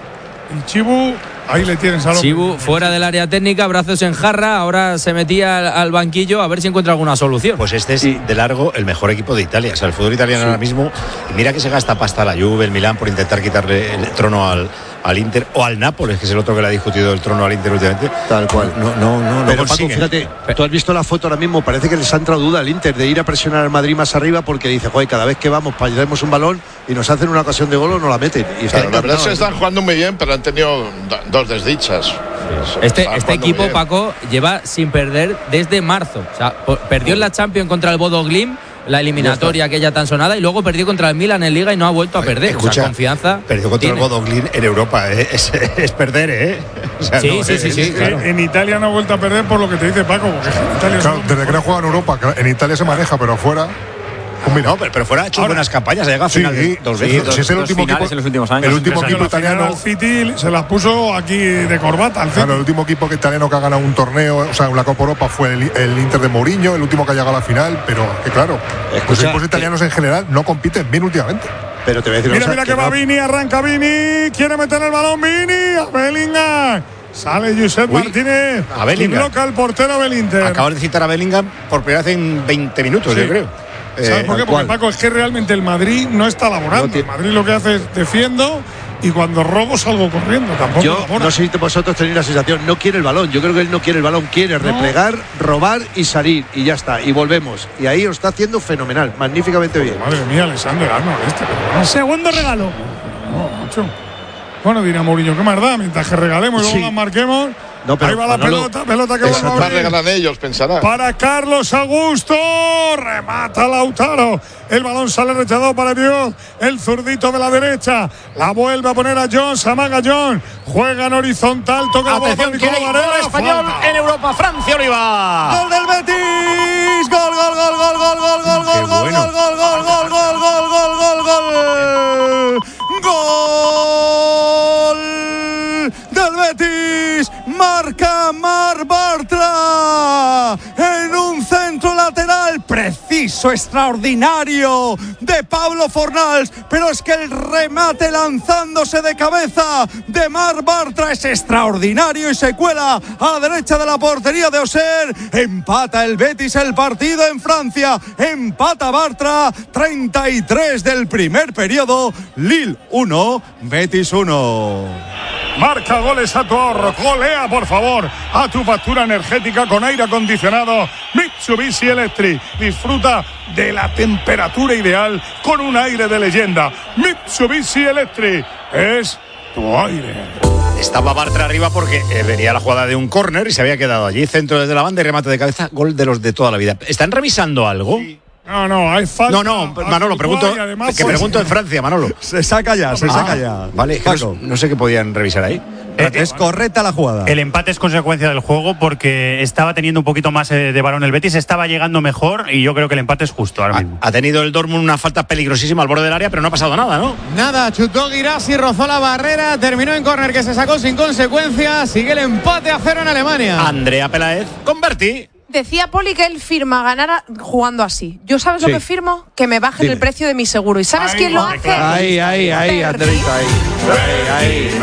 Y Chibu, ahí le tienes a Chibu fuera del área técnica, brazos en jarra. Ahora se metía al, al banquillo a ver si encuentra alguna solución. Pues este es de largo el mejor equipo de Italia. O sea, el fútbol italiano sí. Ahora mismo. Y mira que se gasta pasta la Juve, el Milán, por intentar quitarle el trono al, al Inter o al Nápoles, que es el otro que le ha discutido el trono al Inter últimamente. Tal cual. No, no, no, pero no Paco, fíjate, tú has visto la foto ahora mismo, parece que les ha entrado duda al Inter de ir a presionar al Madrid más arriba porque dice, joder, cada vez que vamos para darnos un balón y nos hacen una ocasión de gol o no la meten. Y claro, la verdad es que están jugando muy bien, pero han tenido dos desdichas. Sí. Este, este equipo, Paco, lleva sin perder desde marzo. O sea, perdió en la Champions contra el Bodo Glimt, la eliminatoria aquella tan sonada, y luego perdió contra el Milan en Liga y no ha vuelto a perder. Escucha, o sea, confianza perdió contra tiene. el Bodo Glimt en Europa, ¿eh? es, es perder, ¿eh? O sea, sí, no, sí, es, sí, sí, Es claro. que en Italia no ha vuelto a perder por lo que te dice Paco. Porque en Italia Claro, son- desde que no juega en Europa, que en Italia se maneja, pero fuera. Pues mira, no, pero, pero fuera ha hecho Ahora, buenas campañas, ha llegado a sí, final de- dos veces. sí, sí, es el dos último finales equipo, en los últimos años. el último Pero equipo la final italiano. al City se las puso aquí de corbata al City. Claro, el último equipo que italiano que ha ganado un torneo, o sea, la Copa Europa fue el, el Inter de Mourinho, el último que ha llegado a la final, pero que claro, Escucha, los equipos italianos en general no compiten bien últimamente. Pero te voy a decir Mira, una mira cosa, que va no- Vini, arranca Vini, quiere meter el balón Vini, a Bellingham. Sale Josep Uy, Martínez a Bellingham. y bloca el portero del Inter. Acabas de citar a Bellingham por primera vez en veinte minutos, Sí. yo creo. ¿Sabes Eh, por qué? tal Porque cual. Paco, es que realmente el Madrid no está laborando. No tiene- El Madrid lo que hace es defiendo y cuando robo salgo corriendo. Tampoco Yo labora. no sé si vosotros tenéis la sensación, no quiere el balón. Yo creo que él no quiere el balón, quiere replegar, robar y salir. Y ya está, y volvemos. Y ahí lo está haciendo fenomenal, magníficamente bien. Madre mía, Alexander Arnold este, pero no. Segundo regalo. No, macho. Bueno, dirá Mourinho, ¿qué más da? Mientras que regalemos y luego Sí. las marquemos. No, pero ahí va la Manolo, pelota, pelota que Eso va a más abrir. regalan ellos, pensará. Para Carlos Augusto, remata Lautaro, el balón sale rechazado para Dios, el zurdito de la derecha, la vuelve a poner a John, se amaga John, juega en horizontal, toca la bola Atención, para que hay Nicolás gol Varela, español falta. en Europa, Francia, Oliva. Gol del Betis, gol, gol, gol, gol, gol, gol, gol, Qué gol, gol, bueno. gol, gol, gol, gol, gol, gol, gol, gol, gol, gol del Betis, marca Mar Bartra en un centro lateral preciso, extraordinario de Pablo Fornals, pero es que el remate lanzándose de cabeza de Mar Bartra es extraordinario y se cuela a la derecha de la portería de Auxerre. Empata el Betis el partido en Francia, empata Bartra, treinta y tres del primer periodo, Lille uno, Betis uno. Marca goles a tu ahorro, golea por favor a tu factura energética con aire acondicionado Mitsubishi Electric. Disfruta de la temperatura ideal con un aire de leyenda. Mitsubishi Electric es tu aire. Estaba Bartra arriba porque eh, venía la jugada de un córner y se había quedado allí, centro desde la banda y remate de cabeza, gol de los de toda la vida. ¿Están revisando algo? Sí. No, no, hay falta. No, no, Manolo, pregunto, además, que pues, pregunto en Francia, Manolo. Se saca ya, se Ah, saca ya. Vale, es que no, no sé qué podían revisar ahí. Eh, es correcta la jugada. El empate es consecuencia del juego porque estaba teniendo un poquito más eh, de balón el Betis, estaba llegando mejor y yo creo que el empate es justo ahora mismo. Ha, ha tenido el Dortmund una falta peligrosísima al borde del área, pero no ha pasado nada, ¿no? Nada, chutó Guirassi, rozó la barrera, terminó en córner que se sacó sin consecuencia. Sigue el empate a cero en Alemania. Andrea Peláez, convertí. Decía Poli que él firma ganar a- jugando así. ¿Yo sabes Sí. lo que firmo? Que me bajen Dime. el precio de mi seguro. ¿Y sabes Ay, quién lo vale, hace? claro. Ahí, ahí, ahí, Berti. Andreita, ahí. Ahí, ahí.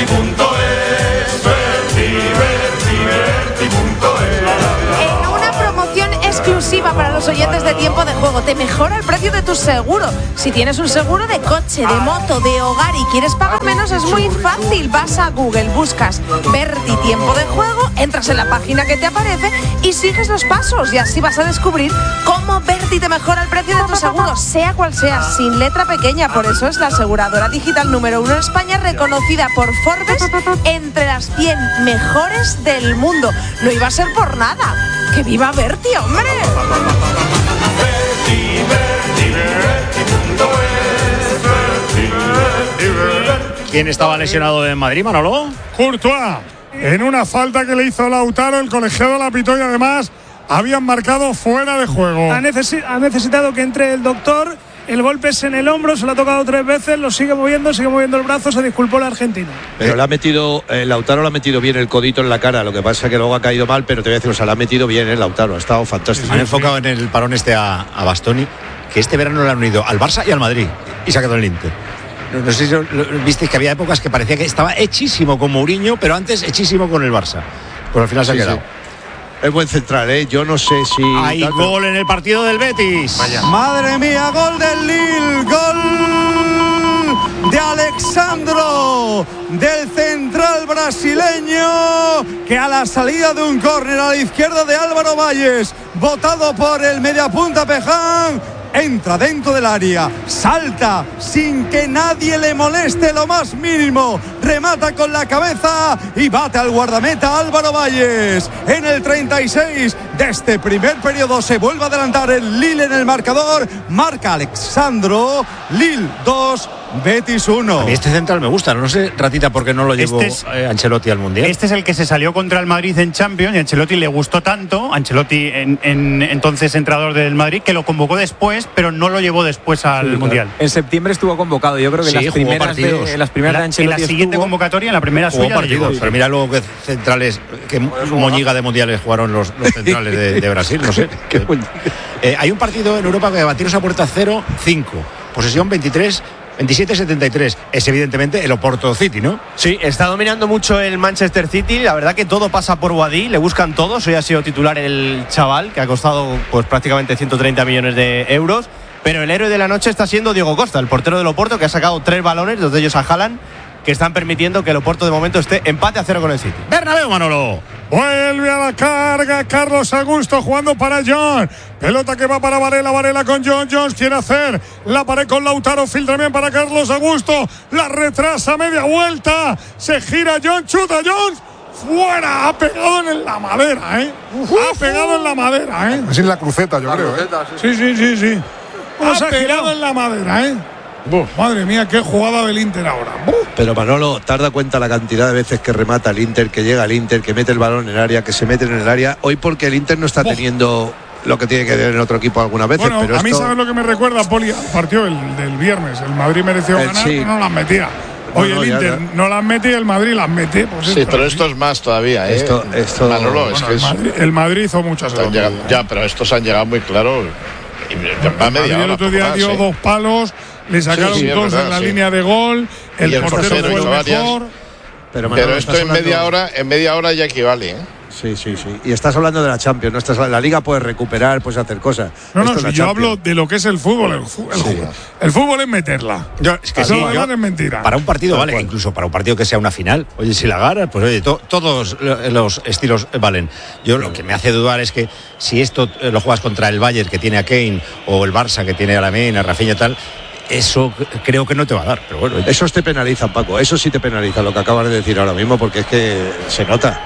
En una promoción exclusiva para los oyentes de Tiempo de Juego, te mejora el precio de tu seguro. Si tienes un seguro de coche, de moto, de hogar y quieres pagar menos, es muy fácil. Vas a Google, buscas Berti Tiempo de Juego, entras en la página que te aparece y sigues los pasos. Y así vas a descubrir cómo Berti te mejora el precio de tu seguro, sea cual sea, sin letra pequeña. Por eso es la aseguradora digital número uno en España, reconocida por Forbes entre las cien mejores del mundo. No iba a ser por nada. ¡Que viva Berti, hombre! ¿Quién estaba lesionado en Madrid, Manolo? Courtois, en una falta que le hizo Lautaro, el colegiado la pitó y además habían marcado fuera de juego. Ha, necesi- ha necesitado que entre el doctor. El golpe es en el hombro, se lo ha tocado tres veces, lo sigue moviendo, sigue moviendo el brazo, se disculpó el argentino. Pero le ha metido, eh, Lautaro le ha metido bien el codito en la cara, lo que pasa es que luego ha caído mal, pero te voy a decir, o sea, le ha metido bien el Lautaro, ha estado fantástico. Han enfocado en el parón este a, a Bastoni, que este verano le han unido al Barça y al Madrid, y se ha quedado en el Inter. No, no sé si lo- lo- visteis que había épocas que parecía que estaba hechísimo con Mourinho, pero antes hechísimo con el Barça. Pues al final se ha Sí, quedado. sí. Es buen central, ¿eh? Yo no sé si... Hay tal, pero- gol en el partido del Betis. Madre mía, gol del Lille, gol de Alexandro, del central brasileño, que a la salida de un córner a la izquierda de Álvaro Valles, botado por el mediapunta Peján, entra dentro del área, salta sin que nadie le moleste lo más mínimo, remata con la cabeza y bate al guardameta Álvaro Valles. En el treinta y seis de este primer periodo se vuelve a adelantar el Lille en el marcador, marca Alexandro, Lille dos, Betis uno. A mí este central me gusta, no sé, Ratita, por qué no lo llevó Este es- eh, Ancelotti al Mundial. Este es el que se salió contra el Madrid en Champions y a Ancelotti le gustó tanto, Ancelotti en, en- entonces entrenador del Madrid, que lo convocó después, pero no lo llevó después al Sí, Mundial. En septiembre estuvo convocado, yo creo que Sí, las jugó primeras de, partidos. las primeras La- de en Ancelotti la siguiente estuvo- convocatoria, en la primera Jugó suya, lo partidos, llevó. pero mira luego que centrales, que moñiga de mundiales jugaron los, los centrales de, de Brasil, no sé. Eh, hay un partido en Europa que batiros a puerta cero cinco, posesión veintitrés, veintisiete setenta y tres. Es evidentemente el Oporto City, ¿no? Sí, está dominando mucho el Manchester City. La verdad que todo pasa por Boadí, le buscan todos. Hoy ha sido titular el chaval, que ha costado pues prácticamente ciento treinta millones de euros. Pero el héroe de la noche está siendo Diego Costa, el portero del Oporto, que ha sacado tres balones, dos de ellos a Haaland, que están permitiendo que el Oporto de momento esté empate a cero con el City. Bernabéu, Manolo. Vuelve a la carga Carlos Augusto jugando para John. Pelota que va para Varela, Varela con John. Jones quiere hacer la pared con Lautaro. Filtra bien para Carlos Augusto. La retrasa media vuelta. Se gira John, chuta Jones. Fuera, ha pegado en la madera, ¿eh? Ha pegado en la madera, ¿eh? Es en la cruceta, yo creo. ¿eh? Sí, sí, sí, sí. ¿Cómo se Ha ha pegado girado? en la madera, ¿eh? Buf, madre mía, qué jugada del Inter ahora. Buf. Pero Manolo, ¿te has dado cuenta la cantidad de veces que remata el Inter, que llega el Inter, que mete el balón en el área, que se mete en el área? Hoy porque el Inter no está teniendo lo que tiene que tener en otro equipo algunas veces, Bueno, pero a mí esto... sabes lo que me recuerda, Poli, al partido del, del viernes. El Madrid mereció Eh, ganar, sí. pero no las metía. Hoy No, no, el ya, Inter ya. no las mete y el Madrid las mete. Pues Sí, esto, pero ¿eh? esto es más todavía, ¿eh? Esto- esto- Manolo, es Bueno, que el, es- Madrid, el Madrid hizo muchas están segundas. llegando- ya, pero estos han llegado muy claros. Y va El media Madrid el hora, otro poco día más, dio ¿eh? dos palos, le sacaron Sí, sí, es dos verdad, en la sí. línea de gol, el, Y el portero portero fue el hizo varias. mejor. Pero, Manolo, Pero esto estás en media hablando- hora, en media hora ya equivale, ¿eh? Sí, sí, sí. Y estás hablando de la Champions, ¿no? Estás, la Liga puedes recuperar, puedes hacer cosas. No, no, Esto es la si yo Champions. hablo de lo que es el fútbol. El, fu- el, Sí. ju- el fútbol es meterla. Yo, es que Eso sí, lo yo- demás es mentira. para un partido Tal vale, cual. incluso para un partido que sea una final. Oye, si la ganas, pues oye, to- todos los estilos valen. Yo lo que me hace dudar es que si esto eh, lo juegas contra el Bayern, que tiene a Kane, o el Barça, que tiene a Lamine, a Rafinha y tal, eso creo que no te va a dar. Pero bueno, oye. Esos te penalizan, Paco. Eso sí te penaliza lo que acabas de decir ahora mismo, porque es que se nota.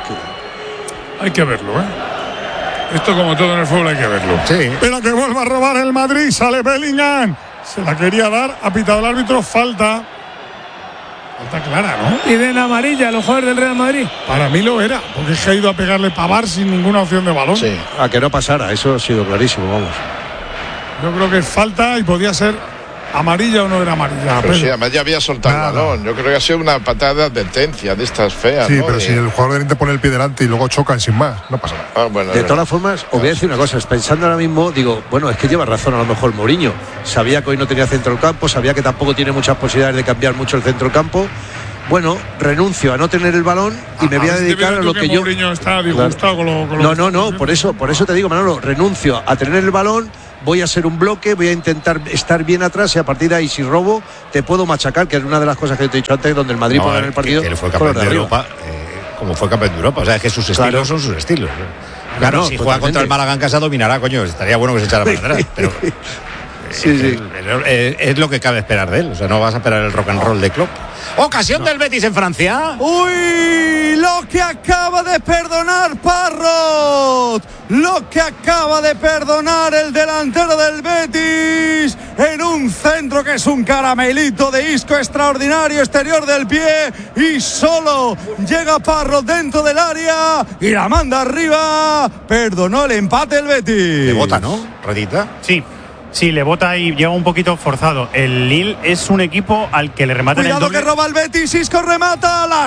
Hay que verlo, ¿eh? Esto, como todo en el fútbol, hay que verlo. Sí. Pero que vuelva a robar el Madrid, sale Bellingham. Se la quería dar, ha pitado el árbitro, falta. Falta clara, ¿no? Y de en amarilla, los jugadores del Real Madrid. Para mí lo era, porque es que ha ido a pegarle Pavard sin ninguna opción de balón. Sí. A que no pasara, eso ha sido clarísimo, vamos. Yo creo que es falta y podía ser ¿Amarilla o no era amarilla? Pero sí, además ya había soltado Nada. el balón. Yo creo que ha sido una patada de advertencia de estas feas. Sí, ¿no? pero de... si el jugador del Inter pone el pie delante y luego chocan sin más, no pasa nada. Ah, bueno, de todas formas, os voy a decir una cosa. Pensando ahora mismo, digo, bueno, es que lleva razón a lo mejor Mourinho. Sabía que hoy no tenía centro del campo, sabía que tampoco tiene muchas posibilidades de cambiar mucho el centro del campo. Bueno, renuncio a no tener el balón y me voy a dedicar a lo que, que yo. Mourinho está disgustado con lo, con no, lo no, no, por eso, por eso te digo, Manolo, renuncio a tener el balón. Voy a ser un bloque, voy a intentar estar bien atrás y a partir de ahí, si robo, te puedo machacar, que es una de las cosas que te he dicho antes, donde el Madrid no, puede ganar el partido. Que él fue campeón de, de Europa, eh, como fue campeón de Europa. O sea, es que sus estilos claro. son sus estilos. Claro, claro si totalmente. Juega contra el Málaga en casa, dominará, coño. Estaría bueno que se echara para atrás, pero. Sí, sí. Es, es, es lo que cabe esperar de él. O sea, no vas a esperar el rock and roll de Klopp. Ocasión no. del Betis en Francia. Uy, lo que acaba de perdonar Parrot. Lo que acaba de perdonar el delantero del Betis en un centro que es un caramelito de Isco extraordinario, exterior del pie, y solo llega Parrot dentro del área y la manda arriba. Perdonó el empate el Betis. Le bota, ¿no? Rodita. Sí. Sí, le bota y llega un poquito forzado. El Lille es un equipo al que le rematan el doble. Cuidado que roba el Betis, Isco remata, la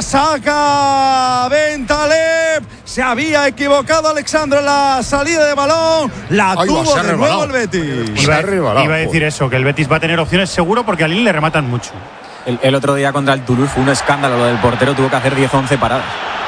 saca Bentaleb. Se había equivocado Alexandre en la salida de balón, la Ay, tuvo de nuevo el Betis. Iba, iba a decir eso, que el Betis va a tener opciones seguro porque al Lille le rematan mucho. El, el otro día contra el Toulouse fue un escándalo lo del portero, tuvo que hacer diez once paradas.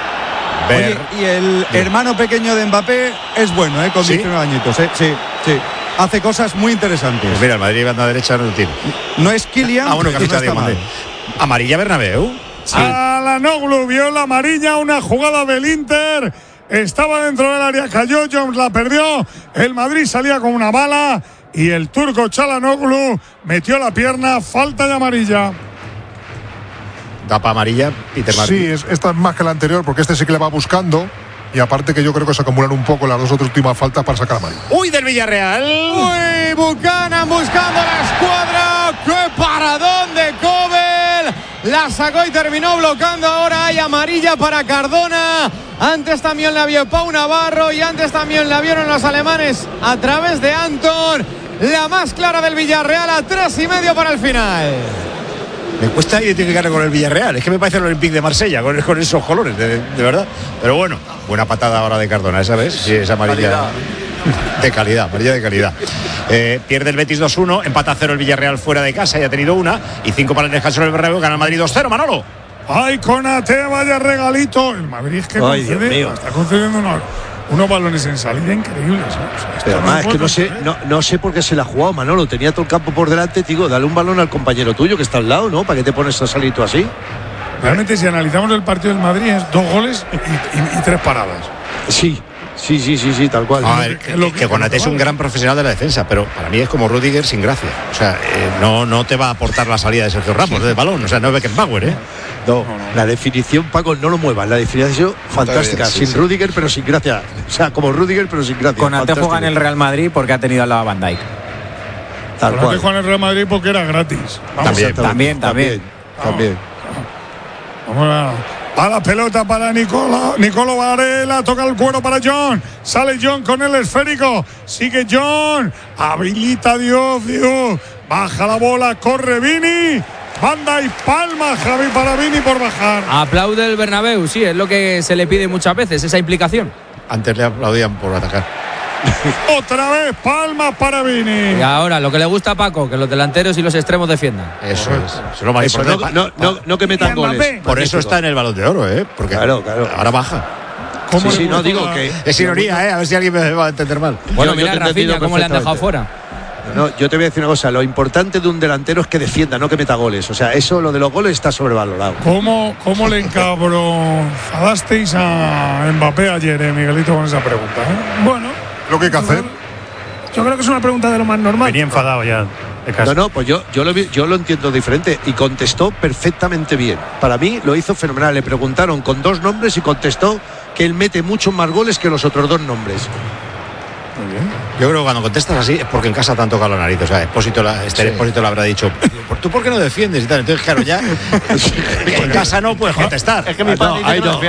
Oye, y el Bien. hermano pequeño de Mbappé es bueno, ¿eh? Con ¿Sí? diecinueve añitos, ¿eh? Sí, sí. Hace cosas muy interesantes. Pues mira, el Madrid banda derecha no lo tiene. No es Kylian, ah, bueno, que no está mal. Amarilla Bernabéu. Sí. Alanoglu vio la amarilla, una jugada del Inter. Estaba dentro del área, cayó, Jones la perdió. El Madrid salía con una bala y el turco Çalhanoğlu metió la pierna, falta de amarilla. Tapa amarilla, Peter Martin. Sí, es, esta es más que la anterior porque este sí que le va buscando. Y aparte que yo creo que se acumulan un poco las dos otras últimas faltas para sacar a Madrid. ¡Uy, del Villarreal! ¡Uy, Buchanan buscando la escuadra! ¡Qué paradón de Kobel! La sacó y terminó bloqueando. Ahora hay amarilla para Cardona. Antes también la vio Pau Navarro y antes también la vieron los alemanes a través de Anton. La más clara del Villarreal a tres y medio para el final. Me cuesta identificarle con el Villarreal. Es que me parece el Olympique de Marsella con, con esos colores, de, de verdad. Pero bueno, buena patada ahora de Cardona, ¿esa vez? Sí, esa amarilla calidad. de calidad, amarilla de calidad. Eh, pierde el Betis dos uno, empata a cero el Villarreal fuera de casa, ya ha tenido una, y cinco para el descanso del Bernabéu, gana el Madrid dos cero, Manolo. Ay, Konaté, vaya regalito. El Madrid es que Ay, concede, está concediendo una... unos balones en salida increíbles, ¿eh? O sea, pero además es que no sé, no, no sé por qué se la ha jugado Manolo. Tenía todo el campo por delante, digo, dale un balón al compañero tuyo que está al lado, ¿no? ¿Para qué te pones a salir tú así? Realmente, si analizamos el partido del Madrid, es dos goles y, y, y tres paradas. Sí, sí, sí, sí, sí, tal cual. A ver, que, que, que Konaté es un gran profesional de la defensa, pero para mí es como Rüdiger sin gracia. O sea, eh, no, no te va a aportar la salida de Sergio Ramos del balón. O sea, no es Beckenbauer, ¿eh? No, no, no, la definición, Paco, no lo muevas. La definición fantástica, bien, sí, sin sí. Rüdiger, pero sin gracia. O sea, como Rüdiger, pero sin gracia. Konaté juega en el Real Madrid porque ha tenido al lado a Van Dijk. Tal cual. juega en el Real Madrid porque era gratis. Vamos, también, también, también. También. Vamos a, a la pelota para Nicola. Nicolo Varela, toca el cuero para John. Sale John con el esférico. Sigue John. Habilita Dios, Dios. Baja la bola, corre Vini. Banda y palma, Javi, para Vini por bajar. Aplaude el Bernabéu, sí, es lo que se le pide muchas veces, esa implicación. Antes le aplaudían por atacar. Otra vez, palmas para Vini. Y ahora, lo que le gusta a Paco, que los delanteros y los extremos defiendan. Eso es. Eso es lo más eso, importante. No, no, no, no que metan goles. Por eso está en el Balón de Oro, ¿eh? Porque claro, claro. ahora baja. ¿Cómo sí, sí, no digo que es ironía, ¿eh? A ver si alguien me va a entender mal. Bueno, yo mira Rafinha cómo le han dejado fuera. No, yo te voy a decir una cosa, lo importante de un delantero es que defienda, no que meta goles. O sea, eso, lo de los goles está sobrevalorado. ¿Cómo, cómo le encabronadasteis a Mbappé ayer, eh, Miguelito, con esa pregunta? ¿eh? Bueno, lo que hay que hacer. Yo creo que es una pregunta de lo más normal. Venía enfadado ya. No, no, pues yo, yo, lo, yo lo entiendo diferente y contestó perfectamente bien. Para mí lo hizo fenomenal. Le preguntaron con dos nombres y contestó que él mete muchos más goles que los otros dos nombres. Muy bien. Yo creo que cuando contestas así es porque en casa te han tocado la nariz. O sea, Expósito, la, este sí. Expósito le habrá dicho, ¿tú por qué no defiendes? Y tal. Entonces, claro, ya en casa no puedes contestar. Es que mi padre no, no,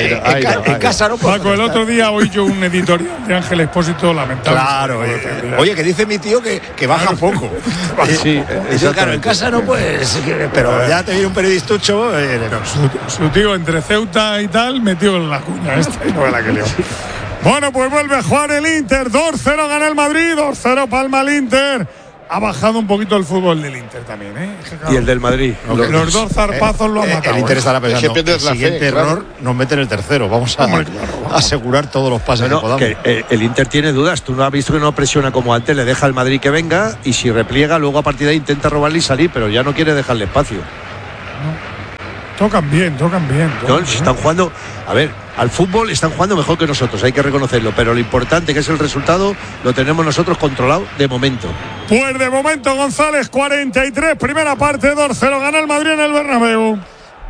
en casa no puedes Paco, el otro día oí yo un editorial de Ángel Expósito lamentable. Claro, oye, oye, que dice mi tío que, que baja poco. Sí, yo, claro, en casa no puedes, pero ya te viene un periodistucho. Eh, su, su tío entre Ceuta y tal metió en la cuña esta y no es la que leo. Bueno, pues vuelve a jugar el Inter. dos cero gana el Madrid, dos cero palma el Inter. Ha bajado un poquito el fútbol del Inter también, ¿eh? Es que, claro, y el del Madrid. Los, los dos zarpazos eh, lo han matado. El Inter ¿eh? estará pensando, es que el siguiente fe, error claro. nos mete en el tercero. Vamos a Hombre, claro. asegurar todos los pases no, que podamos. Que, eh, el Inter tiene dudas. Tú no has visto que no presiona como antes. Le deja al Madrid que venga y si repliega, luego a partir de ahí intenta robarle y salir, pero ya no quiere dejarle espacio. No. Tocan bien, tocan bien. Tocan no, bien. Si están jugando, a ver, al fútbol están jugando mejor que nosotros, hay que reconocerlo, pero lo importante que es el resultado lo tenemos nosotros controlado de momento. Pues de momento, González, cuarenta y tres, primera parte, dos cero, gana el Madrid en el Bernabéu.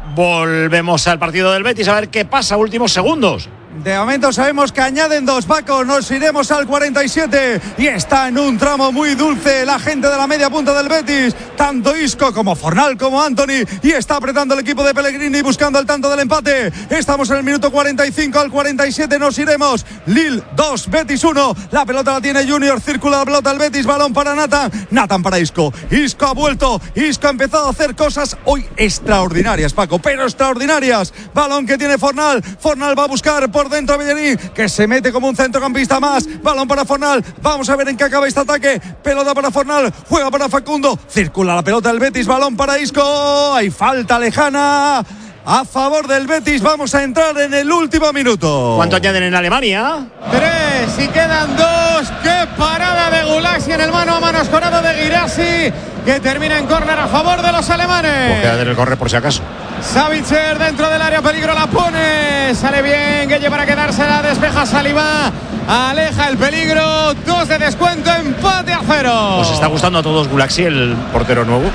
Volvemos al partido del Betis a ver qué pasa, últimos segundos. De momento sabemos que añaden dos, Paco. Nos iremos al cuarenta y siete y está en un tramo muy dulce la gente de la media punta del Betis, tanto Isco como Fornal como Anthony, y está apretando el equipo de Pellegrini buscando el tanto del empate. Estamos en el minuto cuarenta y cinco, al cuarenta y siete nos iremos. Lille dos, Betis uno. La pelota la tiene Junior, circula la pelota el Betis, balón para Nathan, Nathan para Isco. Isco ha vuelto, Isco ha empezado a hacer cosas hoy extraordinarias, Paco, pero extraordinarias. Balón que tiene Fornal, Fornal va a buscar por dentro a Bellerín, que se mete como un centrocampista más. Balón para Fornal, vamos a ver en qué acaba este ataque. Pelota para Fornal, juega para Facundo, circula la pelota del Betis, balón para Isco. Hay falta lejana a favor del Betis. Vamos a entrar en el último minuto. ¿Cuánto añaden en Alemania? Tres y quedan dos. ¡Qué parada de Gulaxi en el mano a mano escorado de Guirassy, que termina en córner a favor de los alemanes! Pues queda en el córner por si acaso. Savitzer dentro del área, peligro, la pone, sale bien Gueye para quedársela, despeja Saliba, aleja el peligro, dos de descuento, empate a cero. ¿Os está gustando a todos Gulaxi, el portero nuevo?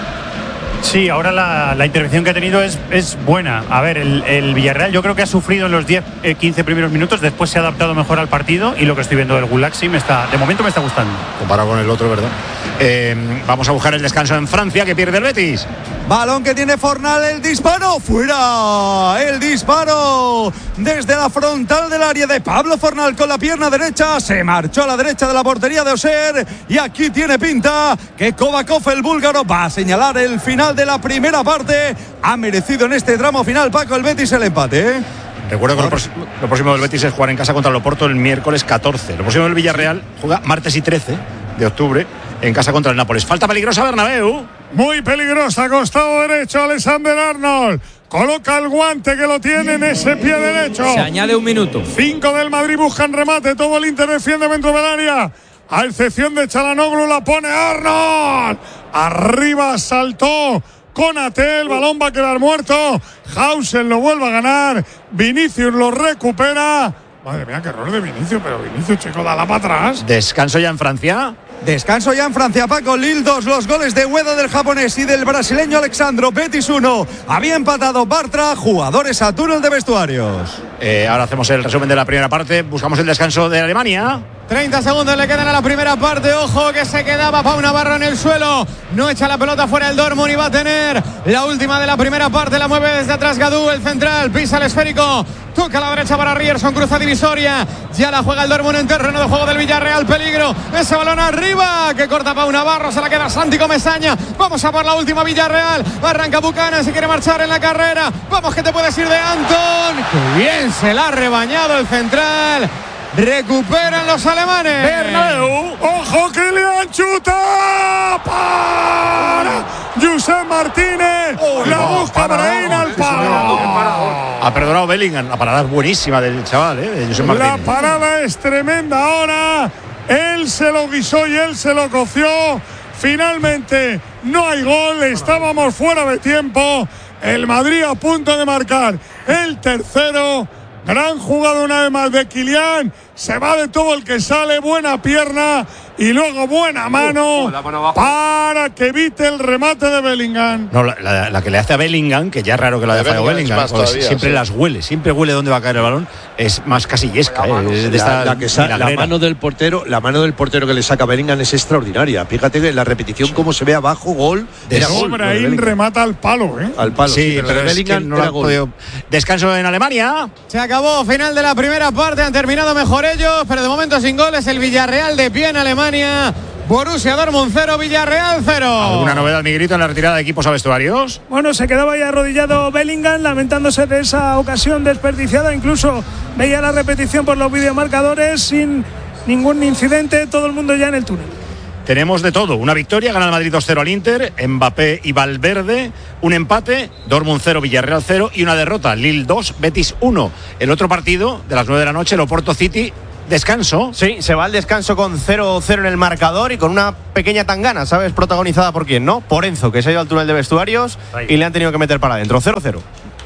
Sí, ahora la, la intervención que ha tenido es, es buena. A ver, el, el Villarreal yo creo que ha sufrido en los diez, quince primeros minutos, después se ha adaptado mejor al partido y lo que estoy viendo del Gulaxi me está, de momento me está gustando. Comparado con el otro, ¿verdad? Eh, vamos a buscar el descanso en Francia, que pierde el Betis. Balón que tiene Fornal, el disparo, fuera, el disparo desde la frontal del área de Pablo Fornal con la pierna derecha, se marchó a la derecha de la portería de Oser y aquí tiene pinta que Kovakov, el búlgaro, va a señalar el final de la primera parte. Ha merecido en este tramo final, Paco, el Betis el empate, ¿eh? Recuerdo que lo próximo, lo próximo del Betis es jugar en casa contra el Oporto el miércoles catorce. Lo próximo del Villarreal juega martes y trece de octubre en casa contra el Nápoles. Falta peligrosa Bernabéu. Muy peligrosa, costado derecho, Alexander Arnold. Coloca el guante que lo tiene en ese pie derecho. Se añade un minuto. Cinco del Madrid buscan remate. Todo el Inter defiende dentro del área. A excepción de Çalhanoğlu, la pone Arnold. Arriba saltó Konaté, el balón va a quedar muerto. Hausen lo vuelve a ganar. Vinicius lo recupera. Madre mía, qué error de Vinicius, pero Vinicius, chico, dala para atrás. Descanso ya en Francia. Descanso ya en Francia, Paco. Lille dos, los goles de Ueda del japonés y del brasileño Alexandro. Betis uno. Había empatado Bartra, jugadores a túnel de vestuarios. Eh, ahora hacemos el resumen de la primera parte. Buscamos el descanso de Alemania. treinta segundos le quedan a la primera parte. Ojo que se quedaba Pau Navarro en el suelo. No echa la pelota fuera el Dortmund y va a tener la última de la primera parte. La mueve desde atrás Gadú, el central. Pisa el esférico. Toca a la derecha para Ryerson. Cruza divisoria. Ya la juega el Dortmund en terreno de juego del Villarreal. Peligro. Ese balón arriba que corta Pau Navarro. Se la queda Santi Comesaña. Vamos a por la última Villarreal. Arranca Buchanan. Se quiere marchar en la carrera. Vamos que te puedes ir de Anton. Qué bien se la ha rebañado el central. Recuperan los alemanes. Bernabéu. Ojo que le han chutado para Josep Martínez. Oh, la no, busca Brahim al palo. Ha perdonado Bellingham. La parada es buenísima del chaval, ¿eh? De Josep Martínez. La parada es tremenda ahora. Él se lo guisó y él se lo coció. Finalmente no hay gol. Estábamos fuera de tiempo. El Madrid a punto de marcar el tercero. Gran jugada una vez más de Kylian. Se va de todo el que sale. Buena pierna. y luego buena mano uh, para que evite el remate de Bellingham. No, la, la, la que le hace a Bellingham, que ya es raro que lo haya fallado Bellingham, Bellingham todavía, siempre sí. las huele, siempre huele dónde va a caer el balón, es más casillesca. La, eh, de esta, la, la, que sa- la mano del portero, la mano del portero que le saca a Bellingham es extraordinaria. Fíjate que la repetición cómo se ve abajo, gol. De Sobraín de remata al palo, ¿eh? Al palo. Sí, sí pero, pero de Bellingham es que no lo ha podido. Descanso en Alemania. Se acabó, final de la primera parte, han terminado mejor ellos, pero de momento sin goles. El Villarreal de pie en Alemania. Borussia Dortmund cero, Villarreal cero. ¿Alguna novedad, Miguelito, en la retirada de equipos a vestuarios? Bueno, se quedaba ahí arrodillado Bellingham, lamentándose de esa ocasión desperdiciada. Incluso veía la repetición por los videomarcadores sin ningún incidente. Todo el mundo ya en el túnel. Tenemos de todo. Una victoria, gana el Madrid dos cero al Inter, Mbappé y Valverde. Un empate, Dortmund cero, Villarreal cero. Y una derrota, Lille dos, Betis uno. El otro partido, de las nueve de la noche, el Oporto City. Descanso. Sí, se va al descanso con cero cero en el marcador y con una pequeña tangana, ¿sabes? Protagonizada por quién, ¿no? Por Enzo, que se ha ido al túnel de vestuarios Ahí. y le han tenido que meter para adentro. cero cero.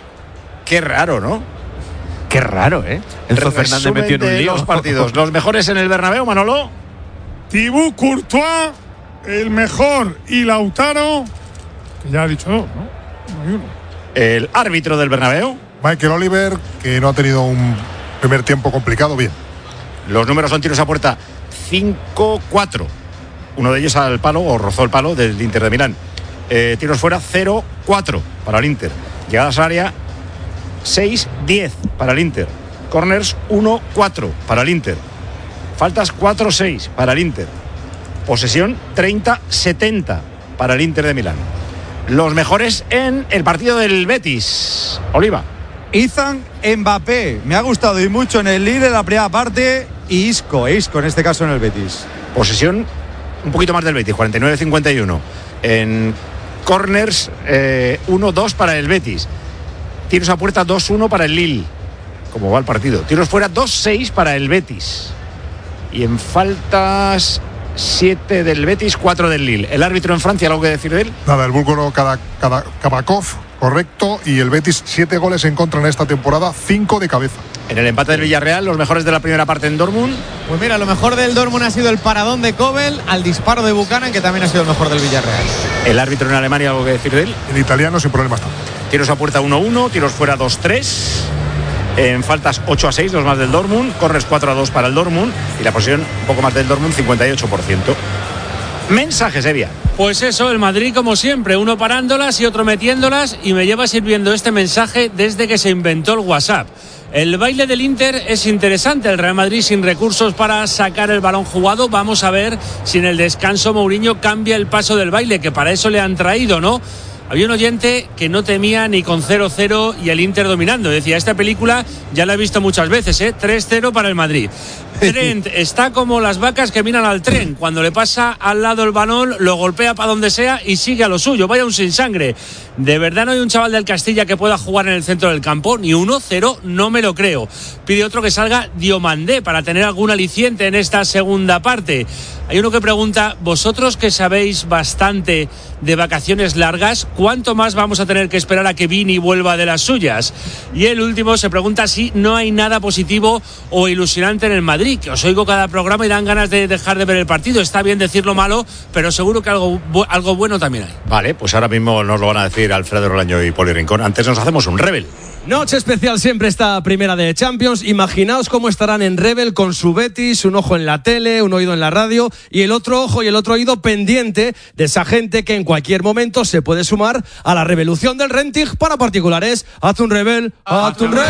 Qué raro, ¿no? Qué raro, ¿eh? Enzo Fernández metió en un lío. Los partidos, los mejores en el Bernabéu, Manolo. Thibaut Courtois, el mejor, y Lautaro, que ya ha dicho dos, ¿no? No hay uno. El árbitro del Bernabéu. Michael Oliver, que no ha tenido un primer tiempo complicado, bien. Los números son tiros a puerta cinco cuatro. Uno de ellos al palo, o rozó el palo del Inter de Milán. Eh, tiros fuera cero cuatro para el Inter. Llegadas al área seis diez para el Inter. Corners uno cuatro para el Inter. Faltas cuatro seis para el Inter. Posesión treinta setenta para el Inter de Milán. Los mejores en el partido del Betis. Oliva. Ethan Mbappé, me ha gustado y mucho en el Lille en la primera parte, y Isco, Isco en este caso en el Betis. Posesión un poquito más del Betis, cuarenta y nueve cincuenta y uno. En corners eh, uno dos para el Betis. Tiros a puerta dos uno para el Lille. ¿Cómo va el partido? Tiros fuera dos seis para el Betis. Y en faltas siete del Betis, cuatro del Lille. El árbitro en Francia, ¿algo que decir de él? Nada, el búlgaro Kabakov, correcto, y el Betis siete goles en contra en esta temporada, cinco de cabeza. En el empate del Villarreal, los mejores de la primera parte en Dortmund. Pues mira, lo mejor del Dortmund ha sido el paradón de Kobel al disparo de Buchanan, que también ha sido el mejor del Villarreal. El árbitro en Alemania, ¿algo que decir de él? En italiano sin problemas también. Tiros a puerta uno uno, tiros fuera dos tres. En faltas ocho a seis, dos más del Dortmund. Corres cuatro a dos para el Dortmund. Y la posición un poco más del Dortmund, cincuenta y ocho por ciento. Mensajes, Evia. Pues eso, el Madrid como siempre, uno parándolas y otro metiéndolas, y me lleva sirviendo este mensaje desde que se inventó el WhatsApp. El baile del Inter es interesante, el Real Madrid sin recursos para sacar el balón jugado. Vamos a ver si en el descanso Mourinho cambia el paso del baile, que para eso le han traído, ¿no? Había un oyente que no temía ni con cero cero y el Inter dominando. Decía, esta película ya la he visto muchas veces, ¿eh? tres cero para el Madrid. Trent está como las vacas que miran al tren. Cuando le pasa al lado el balón, lo golpea para donde sea y sigue a lo suyo. Vaya un sin sangre. ¿De verdad no hay un chaval del Castilla que pueda jugar en el centro del campo? Ni uno, cero, no me lo creo. Pide otro que salga Diomandé para tener algún aliciente en esta segunda parte. Hay uno que pregunta, vosotros que sabéis bastante de vacaciones largas, ¿cuánto más vamos a tener que esperar a que Vini vuelva de las suyas? Y el último se pregunta si no hay nada positivo o ilusionante en el Madrid, que os oigo cada programa y dan ganas de dejar de ver el partido. Está bien decir lo malo, pero seguro que algo, algo bueno también hay. Vale, pues ahora mismo nos lo van a decir Alfredo Rolaño y Poli Rincón. Antes nos hacemos un Rebel. Noche especial siempre esta primera de Champions. Imaginaos cómo estarán en Rebel con su Betis, un ojo en la tele, un oído en la radio y el otro ojo y el otro oído pendiente de esa gente que en cualquier momento se puede sumar a la revolución del renting para particulares. Haz un Rebel, haz un Rebel.